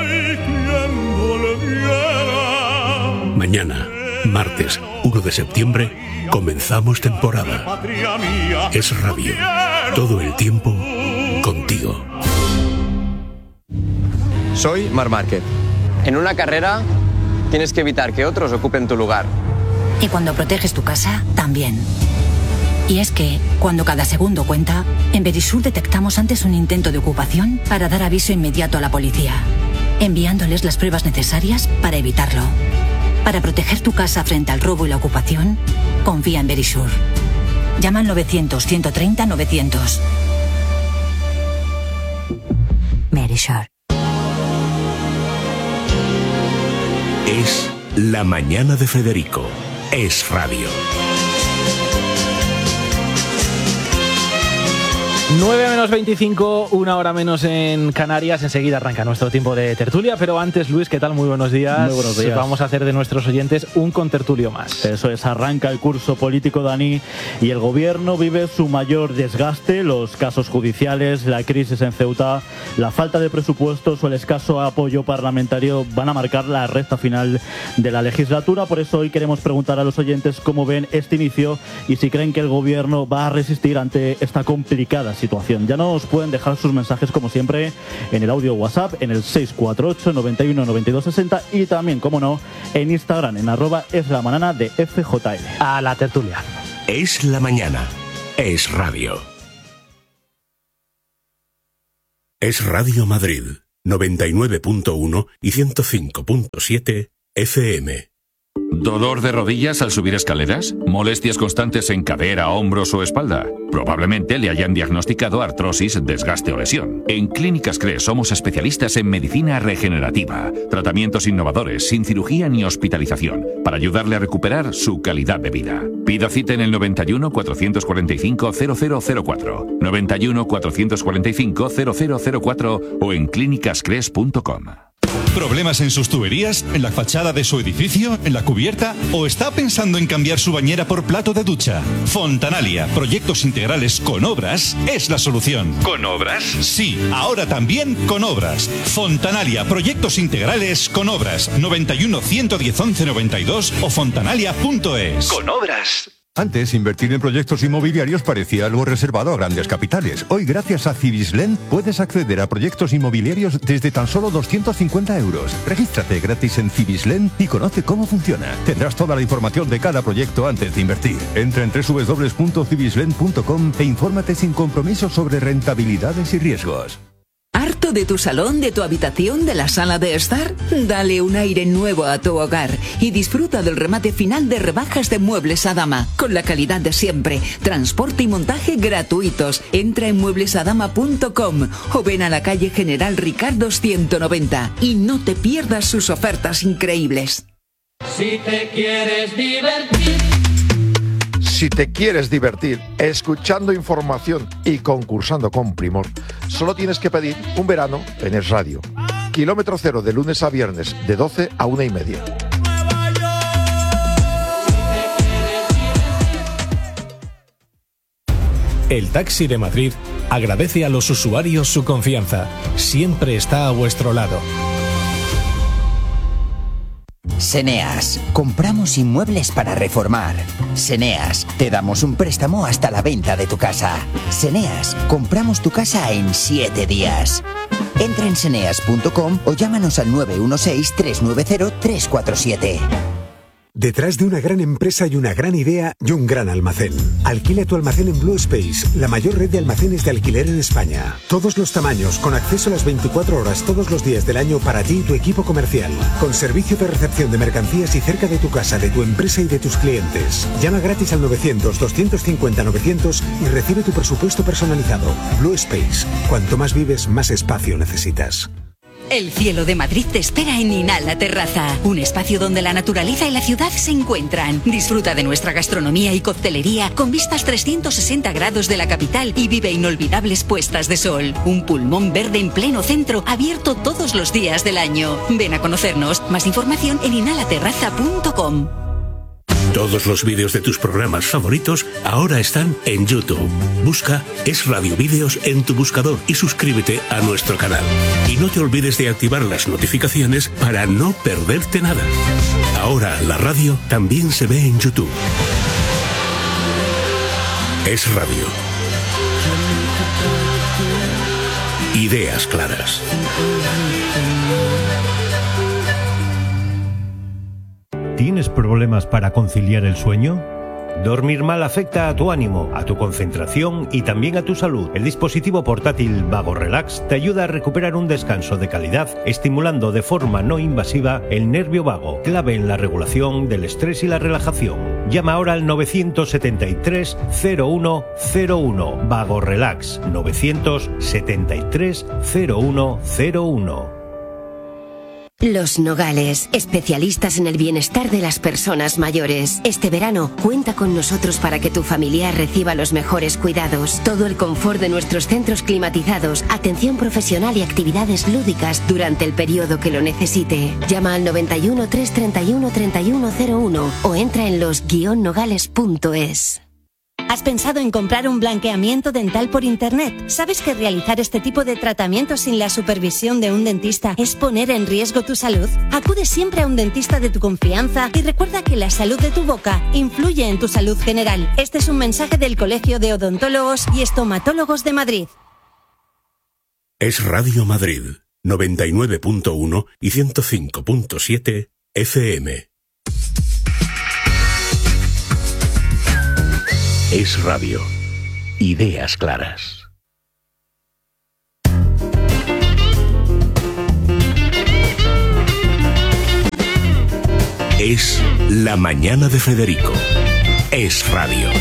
Mañana, martes uno de septiembre, comenzamos temporada. Es Radio. Todo el tiempo contigo. Soy Marc Márquez. En una carrera tienes que evitar que otros ocupen tu lugar. Y cuando proteges tu casa, también. Y es que, cuando cada segundo cuenta, en Verisur detectamos antes un intento de ocupación para dar aviso inmediato a la policía, enviándoles las pruebas necesarias para evitarlo. Para proteger tu casa frente al robo y la ocupación, confía en Verisur. Llama al novecientos, ciento treinta, novecientos. Shore. Es La Mañana de Federico. Es radio. nueve menos veinticinco, una hora menos en Canarias. Enseguida arranca nuestro tiempo de tertulia, pero antes, Luis, ¿qué tal? Muy buenos días. Muy buenos días. Vamos a hacer de nuestros oyentes un contertulio más. Eso es, arranca el curso político, Dani, y el gobierno vive su mayor desgaste. Los casos judiciales, la crisis en Ceuta, la falta de presupuestos o el escaso apoyo parlamentario van a marcar la recta final de la legislatura. Por eso hoy queremos preguntar a los oyentes cómo ven este inicio y si creen que el gobierno va a resistir ante esta complicada situación. Ya nos pueden dejar sus mensajes como siempre en el audio WhatsApp en el seis cuatro ocho, noventa y uno, noventa y dos sesenta y también, como no, en Instagram en arroba es la mañana de F J L. A la tertulia. Es la mañana. Es radio. Es Radio Madrid, noventa y nueve punto uno y ciento cinco punto siete F M. ¿Dolor de rodillas al subir escaleras? ¿Molestias constantes en cadera, hombros o espalda? Probablemente le hayan diagnosticado artrosis, desgaste o lesión. En Clínicas Cres somos especialistas en medicina regenerativa. Tratamientos innovadores, sin cirugía ni hospitalización, para ayudarle a recuperar su calidad de vida. Pida cita en el noventa y uno, cuatrocientos cuarenta y cinco, cero cero cero cuatro, noventa y uno, cuatrocientos cuarenta y cinco, cero cero cero cuatro o en clínicas cres punto com. ¿Problemas en sus tuberías? ¿En la fachada de su edificio? ¿En la cubierta? ¿O está pensando en cambiar su bañera por plato de ducha? Fontanalia, proyectos integrales con obras, es la solución. ¿Con obras? Sí, ahora también con obras. Fontanalia, proyectos integrales con obras. noventa y uno, ciento diez, once noventa y dos o fontanalia punto es. Con obras. Antes, invertir en proyectos inmobiliarios parecía algo reservado a grandes capitales. Hoy, gracias a Cibislen, puedes acceder a proyectos inmobiliarios desde tan solo doscientos cincuenta euros. Regístrate gratis en Cibislen y conoce cómo funciona. Tendrás toda la información de cada proyecto antes de invertir. Entra en doble u doble u doble u punto cibislen punto com e infórmate sin compromiso sobre rentabilidades y riesgos. ¿Harto de tu salón, de tu habitación, de la sala de estar? Dale un aire nuevo a tu hogar y disfruta del remate final de rebajas de Muebles Adama, con la calidad de siempre, transporte y montaje gratuitos. Entra en muebles adama punto com o ven a la calle General Ricardo ciento noventa y no te pierdas sus ofertas increíbles. Si te quieres divertir. Si te quieres divertir escuchando información y concursando con primor, solo tienes que pedir un verano en Es Radio. Kilómetro cero de lunes a viernes, de doce a una y media. El Taxi de Madrid agradece a los usuarios su confianza. Siempre está a vuestro lado. Seneas, compramos inmuebles para reformar. Seneas, te damos un préstamo hasta la venta de tu casa. Seneas, compramos tu casa en siete días. Entra en seneas punto com o llámanos al nueve uno seis, tres nueve cero, tres cuatro siete. Detrás de una gran empresa hay una gran idea y un gran almacén. Alquila tu almacén en Blue Space, la mayor red de almacenes de alquiler en España. Todos los tamaños, con acceso a las veinticuatro horas todos los días del año para ti y tu equipo comercial. Con servicio de recepción de mercancías y cerca de tu casa, de tu empresa y de tus clientes. Llama gratis al novecientos, doscientos cincuenta, novecientos y recibe tu presupuesto personalizado. Blue Space. Cuanto más vives, más espacio necesitas. El cielo de Madrid te espera en Inala Terraza, un espacio donde la naturaleza y la ciudad se encuentran. Disfruta de nuestra gastronomía y coctelería con vistas trescientos sesenta grados de la capital y vive inolvidables puestas de sol. Un pulmón verde en pleno centro, abierto todos los días del año. Ven a conocernos. Más información en inala terraza punto com. Todos los vídeos de tus programas favoritos ahora están en YouTube. Busca Es Radio Vídeos en tu buscador y suscríbete a nuestro canal. Y no te olvides de activar las notificaciones para no perderte nada. Ahora la radio también se ve en YouTube. Es Radio. Ideas claras. ¿Tienes problemas para conciliar el sueño? Dormir mal afecta a tu ánimo, a tu concentración y también a tu salud. El dispositivo portátil Vago Relax te ayuda a recuperar un descanso de calidad, estimulando de forma no invasiva el nervio vago, clave en la regulación del estrés y la relajación. Llama ahora al novecientos setenta y tres cero uno cero uno. Vago Relax. novecientos setenta y tres cero uno cero uno. Los Nogales, especialistas en el bienestar de las personas mayores. Este verano, cuenta con nosotros para que tu familiar reciba los mejores cuidados. Todo el confort de nuestros centros climatizados, atención profesional y actividades lúdicas durante el periodo que lo necesite. Llama al noventa y uno, trescientos treinta y uno, treinta y uno cero uno o entra en los guion nogales punto es. ¿Has pensado en comprar un blanqueamiento dental por internet? ¿Sabes que realizar este tipo de tratamientos sin la supervisión de un dentista es poner en riesgo tu salud? Acude siempre a un dentista de tu confianza y recuerda que la salud de tu boca influye en tu salud general. Este es un mensaje del Colegio de Odontólogos y Estomatólogos de Madrid. Es Radio Madrid, noventa y nueve punto uno y ciento cinco punto siete F M. Es radio. Ideas claras. Es La Mañana de Federico. Es radio.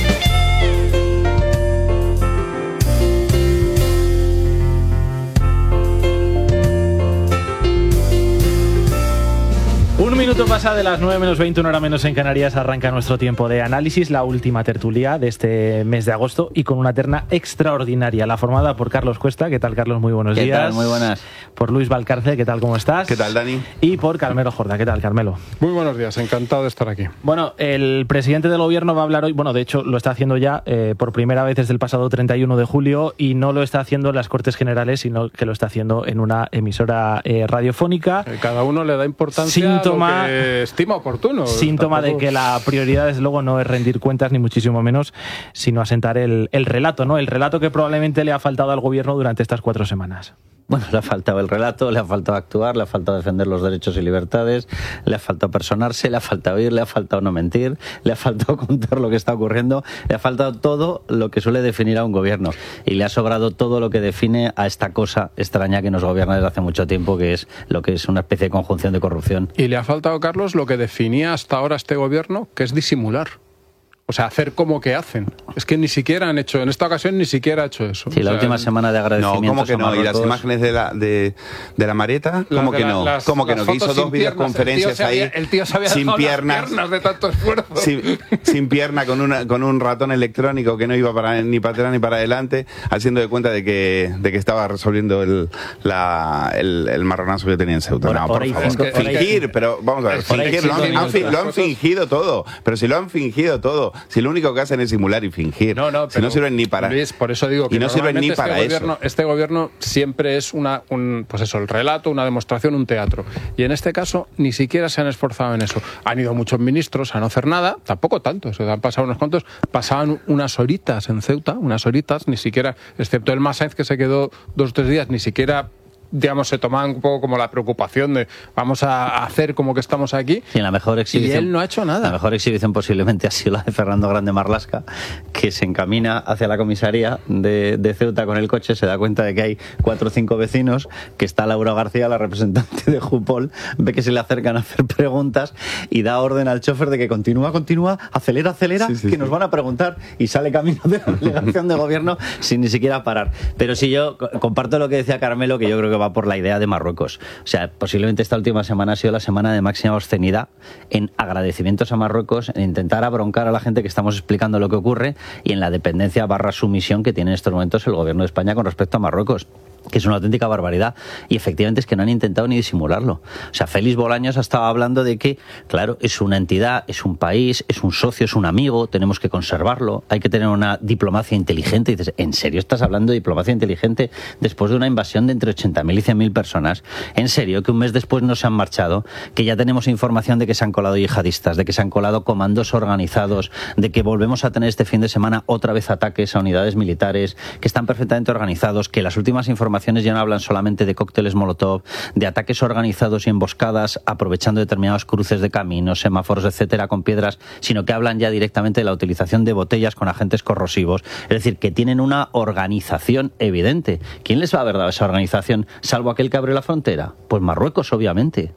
Un minuto pasa de las nueve menos veinte, una hora menos en Canarias, arranca nuestro tiempo de análisis, la última tertulia de este mes de agosto y con una terna extraordinaria, la formada por Carlos Cuesta. ¿Qué tal, Carlos? Muy buenos ¿Qué días. ¿Qué tal? Muy buenas. Por Luis Valcárcel. ¿Qué tal? ¿Cómo estás? ¿Qué tal, Dani? Y por Carmelo Jorda. ¿Qué tal, Carmelo? Muy buenos días, encantado de estar aquí. Bueno, el presidente del gobierno va a hablar hoy, bueno, de hecho lo está haciendo ya eh, por primera vez desde el pasado treinta y uno de julio y no lo está haciendo en las Cortes Generales, sino que lo está haciendo en una emisora eh, radiofónica. Eh, cada uno le da importancia Síntoma... a lo que estima oportuno. Síntoma Tampoco... de que la prioridad, desde luego, no es rendir cuentas, ni muchísimo menos, sino asentar el, el relato, ¿no? El relato que probablemente le ha faltado al gobierno durante estas cuatro semanas. Bueno, le ha faltado el relato, le ha faltado actuar, le ha faltado defender los derechos y libertades, le ha faltado personarse, le ha faltado oír, le ha faltado no mentir, le ha faltado contar lo que está ocurriendo, le ha faltado todo lo que suele definir a un gobierno y le ha sobrado todo lo que define a esta cosa extraña que nos gobierna desde hace mucho tiempo, que es lo que es una especie de conjunción de corrupción. Y le ha faltado, Carlos, lo que definía hasta ahora este gobierno, que es disimular. O sea, hacer como que hacen. Es que ni siquiera han hecho, en esta ocasión ni siquiera ha hecho eso. Sí, la o sea, última semana de agradecimientos. No, ¿cómo que no? ¿Y las imágenes de la, de, de la Marieta? ¿Cómo que no? Las, ¿Cómo que no? Que hizo dos videoconferencias ahí había, el tío se había sin piernas, las piernas de tanto esfuerzo. Sin, sin pierna, con, una, con un ratón electrónico que no iba para, ni para atrás ni para adelante, haciendo de cuenta de que, de que estaba resolviendo el, la, el, el marronazo que tenía en Ceuta. Por, no, por, por favor. Que, fingir, pero vamos a ver, fingir, lo han, han, lo han fingido todo. Pero si lo han fingido todo, si lo único que hacen es simular y fingir. No, no, si no sirven ni para Luis, por eso digo que y no sirven ni este para gobierno, eso. Este gobierno siempre es una, un, pues eso, el relato, una demostración, un teatro. Y en este caso ni siquiera se han esforzado en eso. Han ido muchos ministros a no hacer nada, tampoco tanto, se han pasado unos cuantos, pasaban unas horitas en Ceuta, unas horitas, ni siquiera, excepto el Masáenz que se quedó dos o tres días, ni siquiera, digamos, se tomaban un poco como la preocupación de vamos a hacer como que estamos aquí. Sí, la mejor exhibición, y él no ha hecho nada. La mejor exhibición posiblemente ha sido la de Fernando Grande Marlaska, que se encamina hacia la comisaría de, de Ceuta con el coche, se da cuenta de que hay cuatro o cinco vecinos, que está Laura García, la representante de Jupol, ve que se le acercan a hacer preguntas y da orden al chofer de que continúa, continúa, acelera, acelera, sí, sí, que sí. nos van a preguntar, y sale camino de la delegación de gobierno sin ni siquiera parar. Pero si yo comparto lo que decía Carmelo, que yo creo que va por la idea de Marruecos. O sea, posiblemente esta última semana ha sido la semana de máxima obscenidad en agradecimientos a Marruecos, en intentar abroncar a la gente que estamos explicando lo que ocurre y en la dependencia barra sumisión que tiene en estos momentos el gobierno de España con respecto a Marruecos, que es una auténtica barbaridad. Y efectivamente es que no han intentado ni disimularlo. O sea, Félix Bolaños ha estado hablando de que, claro, es una entidad, es un país, es un socio, es un amigo, tenemos que conservarlo, hay que tener una diplomacia inteligente. Y dices, ¿en serio estás hablando de diplomacia inteligente después de una invasión de entre ochenta mil y cien mil personas? ¿En serio que un mes después no se han marchado? Que ya tenemos información de que se han colado yihadistas, de que se han colado comandos organizados, de que volvemos a tener este fin de semana otra vez ataques a unidades militares, que están perfectamente organizados, que las últimas informaciones informaciones ya no hablan solamente de cócteles Molotov, de ataques organizados y emboscadas aprovechando determinados cruces de caminos, semáforos, etcétera, con piedras, sino que hablan ya directamente de la utilización de botellas con agentes corrosivos. Es decir, que tienen una organización evidente. ¿Quién les va a haber dado esa organización, salvo aquel que abre la frontera? Pues Marruecos, obviamente.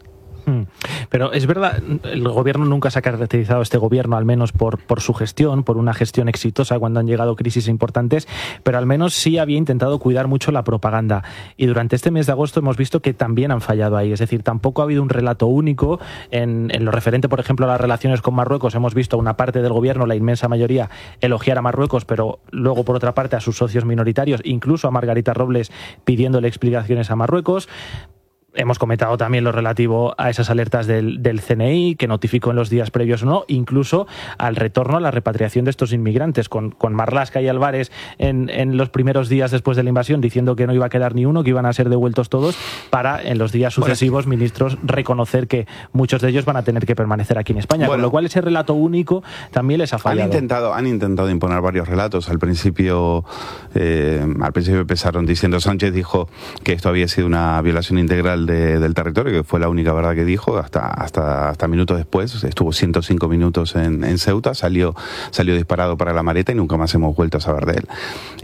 Pero es verdad, el gobierno nunca se ha caracterizado, este gobierno, al menos por, por su gestión, por una gestión exitosa cuando han llegado crisis importantes, pero al menos sí había intentado cuidar mucho la propaganda. Y durante este mes de agosto hemos visto que también han fallado ahí. Es decir, tampoco ha habido un relato único en, en lo referente, por ejemplo, a las relaciones con Marruecos. Hemos visto a una parte del gobierno, la inmensa mayoría, elogiar a Marruecos, pero luego, por otra parte, a sus socios minoritarios, incluso a Margarita Robles, pidiéndole explicaciones a Marruecos. Hemos comentado también lo relativo a esas alertas del, del C N I, que notificó en los días previos o no, incluso al retorno a la repatriación de estos inmigrantes, con, con Marlaska y Álvarez en, en los primeros días después de la invasión, diciendo que no iba a quedar ni uno, que iban a ser devueltos todos, para en los días sucesivos, bueno, ministros, reconocer que muchos de ellos van a tener que permanecer aquí en España. Bueno, con lo cual ese relato único también les ha fallado. Han intentado, han intentado imponer varios relatos. Al principio, eh, al principio empezaron diciendo, Sánchez dijo que esto había sido una violación integral De, del territorio, que fue la única verdad que dijo, hasta hasta hasta minutos después. Estuvo ciento cinco minutos en, en Ceuta, salió salió disparado para la Mareta y nunca más hemos vuelto a saber de él.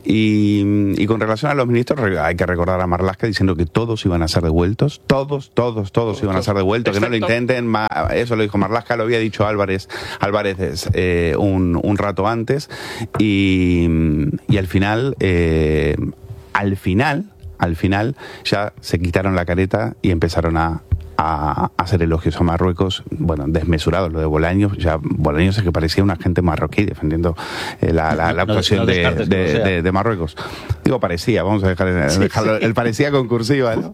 Y, y con relación a los ministros, hay que recordar a Marlaska diciendo que todos iban a ser devueltos, todos, todos, todos iban a ser devueltos, que no lo intenten, eso lo dijo Marlaska, lo había dicho Álvarez, Álvarez eh, un, un rato antes, y, y al final, eh, al final, Al final ya se quitaron la careta y empezaron a, a hacer elogios a Marruecos, bueno, desmesurados. Lo de Bolaños, ya Bolaños es que parecía un agente marroquí defendiendo eh, la, la, la actuación no, no de, de, de, de Marruecos. Digo, parecía, vamos a dejar, sí, dejarlo, sí. Él parecía con cursiva, ¿no?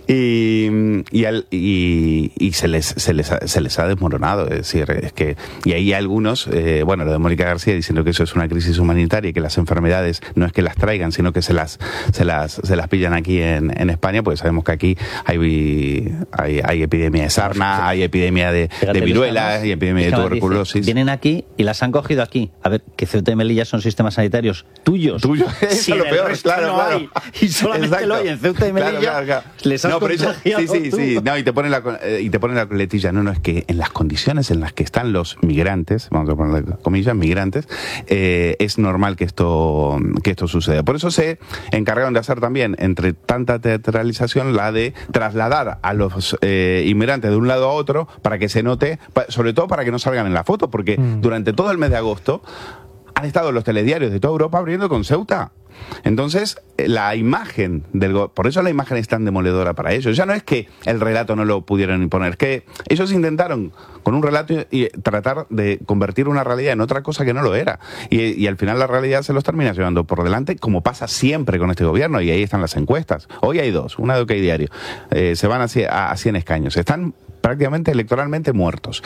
Y, y, al, y, y se, les, se, les ha, se les ha desmoronado, es decir, es que, y hay algunos, eh, bueno, lo de Mónica García diciendo que eso es una crisis humanitaria y que las enfermedades no es que las traigan, sino que se las, se las, se las pillan aquí en, en España, pues sabemos que aquí hay, hay, hay epidemia de sarna, hay epidemia de, de viruela, hay epidemia de tuberculosis. Dice, vienen aquí y las han cogido aquí. A ver, que Ceuta y Melilla son sistemas sanitarios tuyos. Tuyos, eso si es lo peor, claro, no claro. Hay, y solamente Exacto. Lo hay en Ceuta y Melilla, claro, claro, claro. Les has no, contagiado eso, sí, sí, tú. sí, no, y te ponen la eh, y te ponen la coletilla. No, no, es que en las condiciones en las que están los migrantes, vamos a ponerle comillas, migrantes, eh, es normal que esto que esto suceda. Por eso se encargaron de hacer también, entre tanta teatralización, la de trasladar a los eh, inmigrantes de un lado a otro para que se note, sobre todo para que no salgan en la foto, porque mm. durante todo el mes de agosto han estado los telediarios de toda Europa abriendo con Ceuta. Entonces, la imagen del go- por eso la imagen es tan demoledora para ellos. Ya no es que el relato no lo pudieron imponer, es que ellos intentaron con un relato y tratar de convertir una realidad en otra cosa que no lo era. Y, y al final la realidad se los termina llevando por delante, como pasa siempre con este gobierno, y ahí están las encuestas. Hoy hay dos, una de OK Diario. Eh, se van a, a cien escaños. Están prácticamente electoralmente muertos.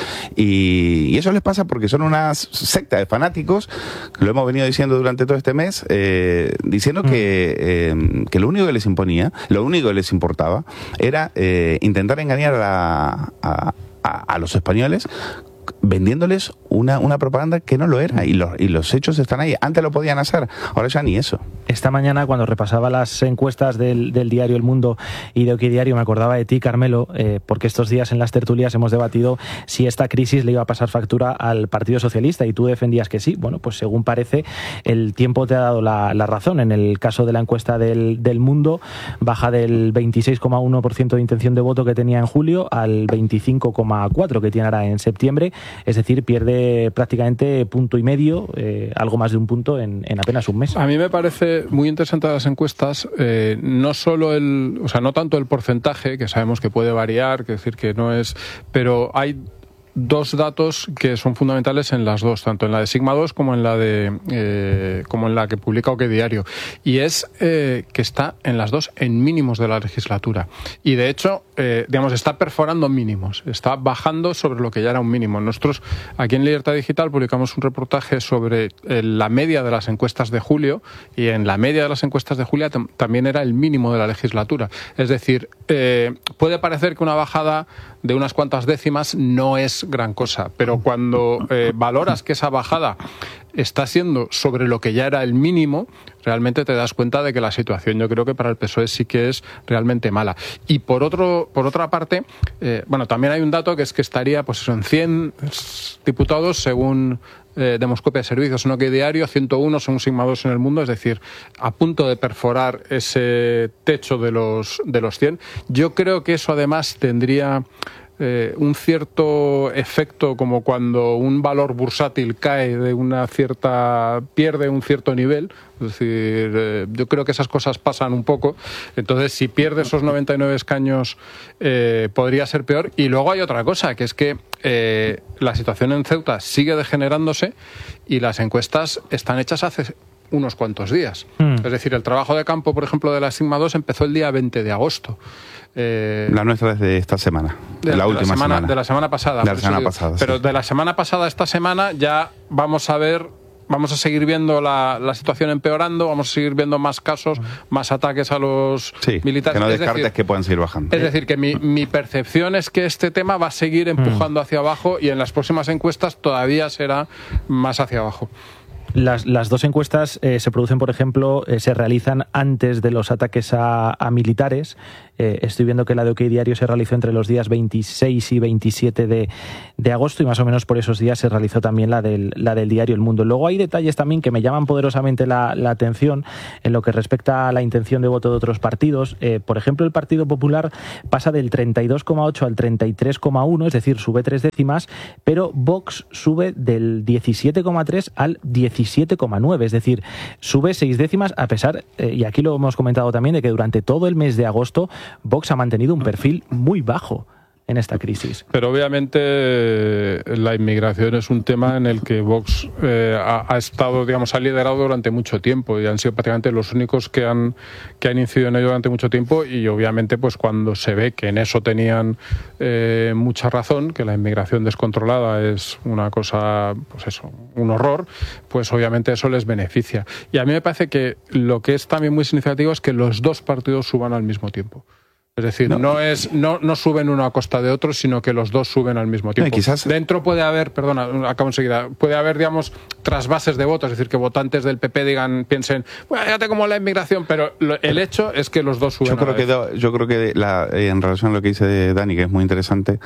Y, y eso les pasa porque son una secta de fanáticos, lo hemos venido diciendo durante todo este mes, eh, diciendo mm. que, eh, que lo único que les imponía, lo único que les importaba, era eh, intentar engañar a, a, a, a los españoles, vendiéndoles una, una propaganda que no lo era, y los, y los hechos están ahí. Antes lo podían hacer, ahora ya ni eso. Esta mañana, cuando repasaba las encuestas del, del diario El Mundo y de OK Diario, me acordaba de ti, Carmelo, eh, porque estos días en las tertulias hemos debatido si esta crisis le iba a pasar factura al Partido Socialista, y tú defendías que sí. Bueno, pues según parece, el tiempo te ha dado la, la razón. En el caso de la encuesta del, del Mundo, baja del veintiséis coma uno por ciento de intención de voto que tenía en julio al veinticinco coma cuatro por ciento que tiene ahora en septiembre. Es decir, pierde prácticamente punto y medio, eh, algo más de un punto en, en apenas un mes. A mí me parece muy interesante las encuestas, eh, no solo el, o sea, no tanto el porcentaje, que sabemos que puede variar, que decir que no es, pero hay dos datos que son fundamentales en las dos, tanto en la de Sigma dos como en la de eh, como en la que publica OK Diario, y es eh, que está en las dos en mínimos de la legislatura, y de hecho eh, digamos está perforando mínimos, está bajando sobre lo que ya era un mínimo. Nosotros aquí en Libertad Digital publicamos un reportaje sobre eh, la media de las encuestas de julio, y en la media de las encuestas de julio tam- también era el mínimo de la legislatura. Es decir, eh, puede parecer que una bajada de unas cuantas décimas no es gran cosa, pero cuando eh, valoras que esa bajada está siendo sobre lo que ya era el mínimo, realmente te das cuenta de que la situación yo creo que para el P S O E sí que es realmente mala. Y por otro, por otra parte, eh, bueno, también hay un dato que es que estaría pues eso, en cien diputados según eh, Demoscopia de Servicios, no que diario, ciento uno según Sigma dos en el mundo, es decir, a punto de perforar ese techo de los, de los cien. Yo creo que eso además tendría Eh, un cierto efecto como cuando un valor bursátil cae de una cierta, pierde un cierto nivel, es decir, eh, yo creo que esas cosas pasan un poco, entonces si pierde esos noventa y nueve escaños eh, podría ser peor. Y luego hay otra cosa, que es que eh, la situación en Ceuta sigue degenerándose y las encuestas están hechas hace unos cuantos días. Mm. Es decir, el trabajo de campo, por ejemplo, de la Sigma dos empezó el día veinte de agosto. Eh, la nuestra es de esta semana, de, de la de última la semana, semana. De la semana pasada. De la semana pasada, Pero sí. de la semana pasada a esta semana ya vamos a ver, vamos a seguir viendo la, la situación empeorando, vamos a seguir viendo más casos, más ataques a los sí, militares. Que no es descartes decir, que puedan seguir bajando. Es decir, que mi, mi percepción es que este tema va a seguir empujando mm. hacia abajo y en las próximas encuestas todavía será más hacia abajo. Las, las dos encuestas eh, se producen, por ejemplo, eh, se realizan antes de los ataques a, a militares. Eh, estoy viendo que la de OK Diario se realizó entre los días veintiséis y veintisiete de, de agosto y más o menos por esos días se realizó también la del, la del diario El Mundo. Luego hay detalles también que me llaman poderosamente la, la atención en lo que respecta a la intención de voto de otros partidos. Eh, por ejemplo, el Partido Popular pasa del treinta y dos coma ocho al treinta y tres coma uno, es decir, sube tres décimas, pero Vox sube del diecisiete coma tres al diecisiete coma nueve, es decir, sube seis décimas a pesar, eh, y aquí lo hemos comentado también, de que durante todo el mes de agosto Vox ha mantenido un perfil muy bajo en esta crisis. Pero obviamente la inmigración es un tema en el que Vox eh, ha, ha estado, digamos, ha liderado durante mucho tiempo y han sido prácticamente los únicos que han que han incidido en ello durante mucho tiempo y obviamente pues cuando se ve que en eso tenían eh, mucha razón, que la inmigración descontrolada es una cosa, pues eso, un horror, pues obviamente eso les beneficia. Y a mí me parece que lo que es también muy significativo es que los dos partidos suban al mismo tiempo. Es decir, no, no es no, no suben uno a costa de otro, sino que los dos suben al mismo tiempo. No, quizás... Dentro puede haber, perdona, acabo enseguida, puede haber, digamos, trasvases de votos, es decir, que votantes del P P digan, piensen, bueno, fíjate cómo la inmigración, pero lo, el hecho es que los dos suben. Yo creo que, do, yo creo que la, eh, en relación a lo que dice Dani, que es muy interesante,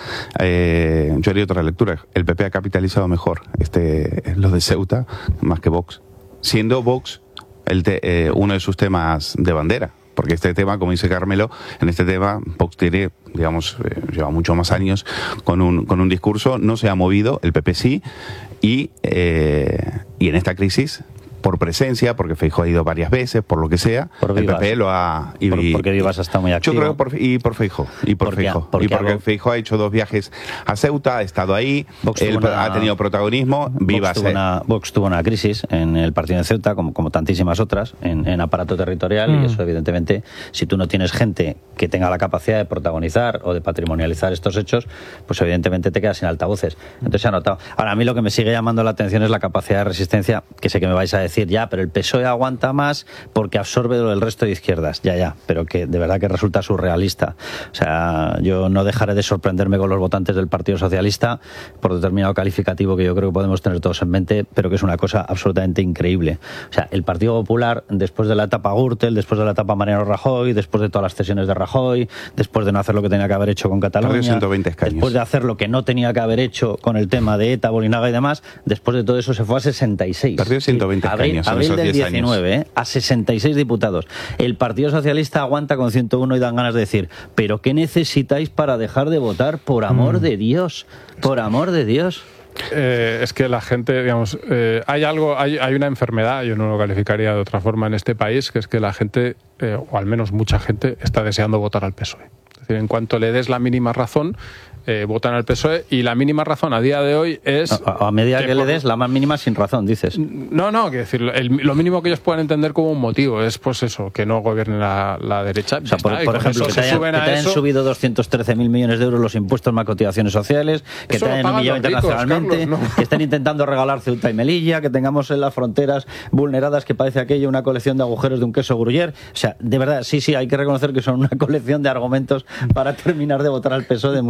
eh, yo haría otra lectura. El P P ha capitalizado mejor este los de Ceuta más que Vox, siendo Vox el te, eh, uno de sus temas de bandera. Porque este tema, como dice Carmelo, en este tema Vox tiene, digamos, eh, lleva muchos más años con un, con un discurso, no se ha movido, el P P sí, y, eh, y en esta crisis, por presencia, porque Feijóo ha ido varias veces, por lo que sea, por el P P lo ha... Y, por, porque Vivas está muy activo. Yo creo que por, y por Feijóo, y por porque, Feijóo. porque y porque algo... Feijóo ha hecho dos viajes a Ceuta, ha estado ahí, él una... ha tenido protagonismo, Vivas... Vox tuvo, una, Vox tuvo una crisis en el partido de Ceuta, como, como tantísimas otras, en, en aparato territorial, mm. y eso evidentemente, si tú no tienes gente que tenga la capacidad de protagonizar o de patrimonializar estos hechos, pues evidentemente te quedas sin altavoces. Entonces se ha notado. Ahora, a mí lo que me sigue llamando la atención es la capacidad de resistencia, que sé que me vais a decir, ya, pero el P S O E aguanta más porque absorbe lo del resto de izquierdas, ya, ya, pero que de verdad que resulta surrealista. O sea, yo no dejaré de sorprenderme con los votantes del Partido Socialista por determinado calificativo que yo creo que podemos tener todos en mente, pero que es una cosa absolutamente increíble. O sea, el Partido Popular, después de la etapa Gürtel, después de la etapa Mariano Rajoy, después de todas las cesiones de Rajoy, después de no hacer lo que tenía que haber hecho con Cataluña, ciento veinte escaños. Después de hacer lo que no tenía que haber hecho con el tema de ETA, Bolinaga y demás, después de todo eso se fue a sesenta y seis. Perdió ciento veinte abril, escaños abril en esos del diez diecinueve, años. ¿eh? A sesenta y seis diputados. El Partido Socialista aguanta con ciento uno y dan ganas de decir, ¿pero qué necesitáis para dejar de votar? Por amor mm. de Dios, por amor de Dios. Eh, es que la gente, digamos, eh, hay algo, hay, hay una enfermedad, yo no lo calificaría de otra forma en este país, que es que la gente, eh, o al menos mucha gente, está deseando votar al P S O E. Es decir, en cuanto le des la mínima razón, Eh, votan al P S O E y la mínima razón a día de hoy es... A, a medida que, que por... le des la más mínima sin razón, dices. No, no, quiero decir, el, lo mínimo que ellos puedan entender como un motivo es pues eso, que no gobierne la, la derecha. O sea, por, por ejemplo, que te hayan, que te hayan eso... subido doscientos trece mil millones de euros los impuestos más cotizaciones sociales, que eso te hayan humillado internacionalmente, Carlos, ¿no? que estén intentando regalar Ceuta y Melilla, que tengamos en las fronteras vulneradas que parece aquello una colección de agujeros de un queso Gruyère. O sea, de verdad, sí, sí, hay que reconocer que son una colección de argumentos para terminar de votar al P S O E de mucho no, cuidado.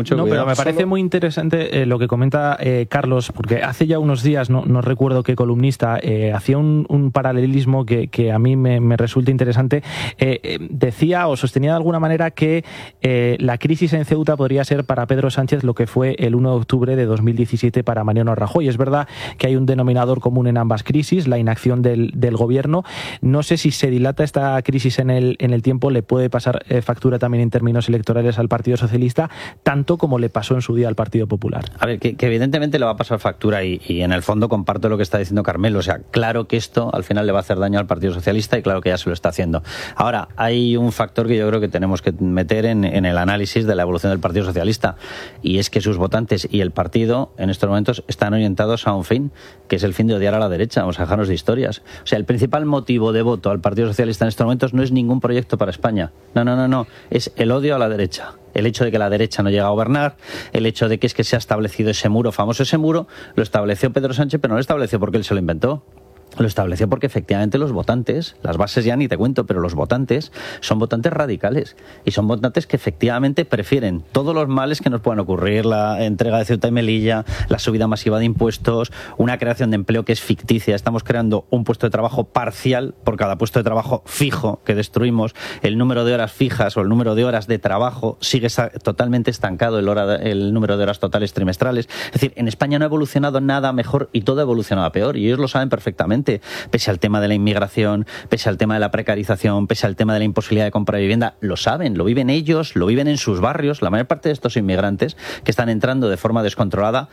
Pero me parece solo... muy interesante eh, lo que comenta eh, Carlos, porque hace ya unos días, no, no recuerdo qué columnista, eh, hacía un, un paralelismo que, que a mí me, me resulta interesante. Eh, eh, decía o sostenía de alguna manera que eh, la crisis en Ceuta podría ser para Pedro Sánchez lo que fue el uno de octubre de dos mil diecisiete para Mariano Rajoy. Es verdad que hay un denominador común en ambas crisis, la inacción del, del gobierno. No sé si se dilata esta crisis en el, en el tiempo, le puede pasar eh, factura también en términos electorales al Partido Socialista, tanto como le pasó en su día al Partido Popular. A ver, que, que evidentemente le va a pasar factura y, y en el fondo comparto lo que está diciendo Carmelo. O sea, claro que esto al final le va a hacer daño al Partido Socialista y claro que ya se lo está haciendo. Ahora, hay un factor que yo creo que tenemos que meter en, en el análisis de la evolución del Partido Socialista y es que sus votantes y el partido en estos momentos están orientados a un fin, que es el fin de odiar a la derecha. Vamos a dejarnos de historias. O sea, el principal motivo de voto al Partido Socialista en estos momentos no es ningún proyecto para España. No, no, no, no. Es el odio a la derecha. El hecho de que la derecha no llega a gobernar, el hecho de que es que se ha establecido ese muro, famoso ese muro, lo estableció Pedro Sánchez, pero no lo estableció porque él se lo inventó. Lo estableció porque efectivamente los votantes, las bases ya ni te cuento, pero los votantes son votantes radicales y son votantes que efectivamente prefieren todos los males que nos puedan ocurrir, la entrega de Ceuta y Melilla, la subida masiva de impuestos, una creación de empleo que es ficticia. Estamos creando un puesto de trabajo parcial por cada puesto de trabajo fijo que destruimos. El número de horas fijas o el número de horas de trabajo sigue totalmente estancado, el, hora de, el número de horas totales trimestrales. Es decir, en España no ha evolucionado nada mejor y todo ha evolucionado a peor y ellos lo saben perfectamente. Pese al tema de la inmigración, pese al tema de la precarización, pese al tema de la imposibilidad de compra de vivienda, lo saben, lo viven ellos, lo viven en sus barrios. La mayor parte de estos inmigrantes que están entrando de forma descontrolada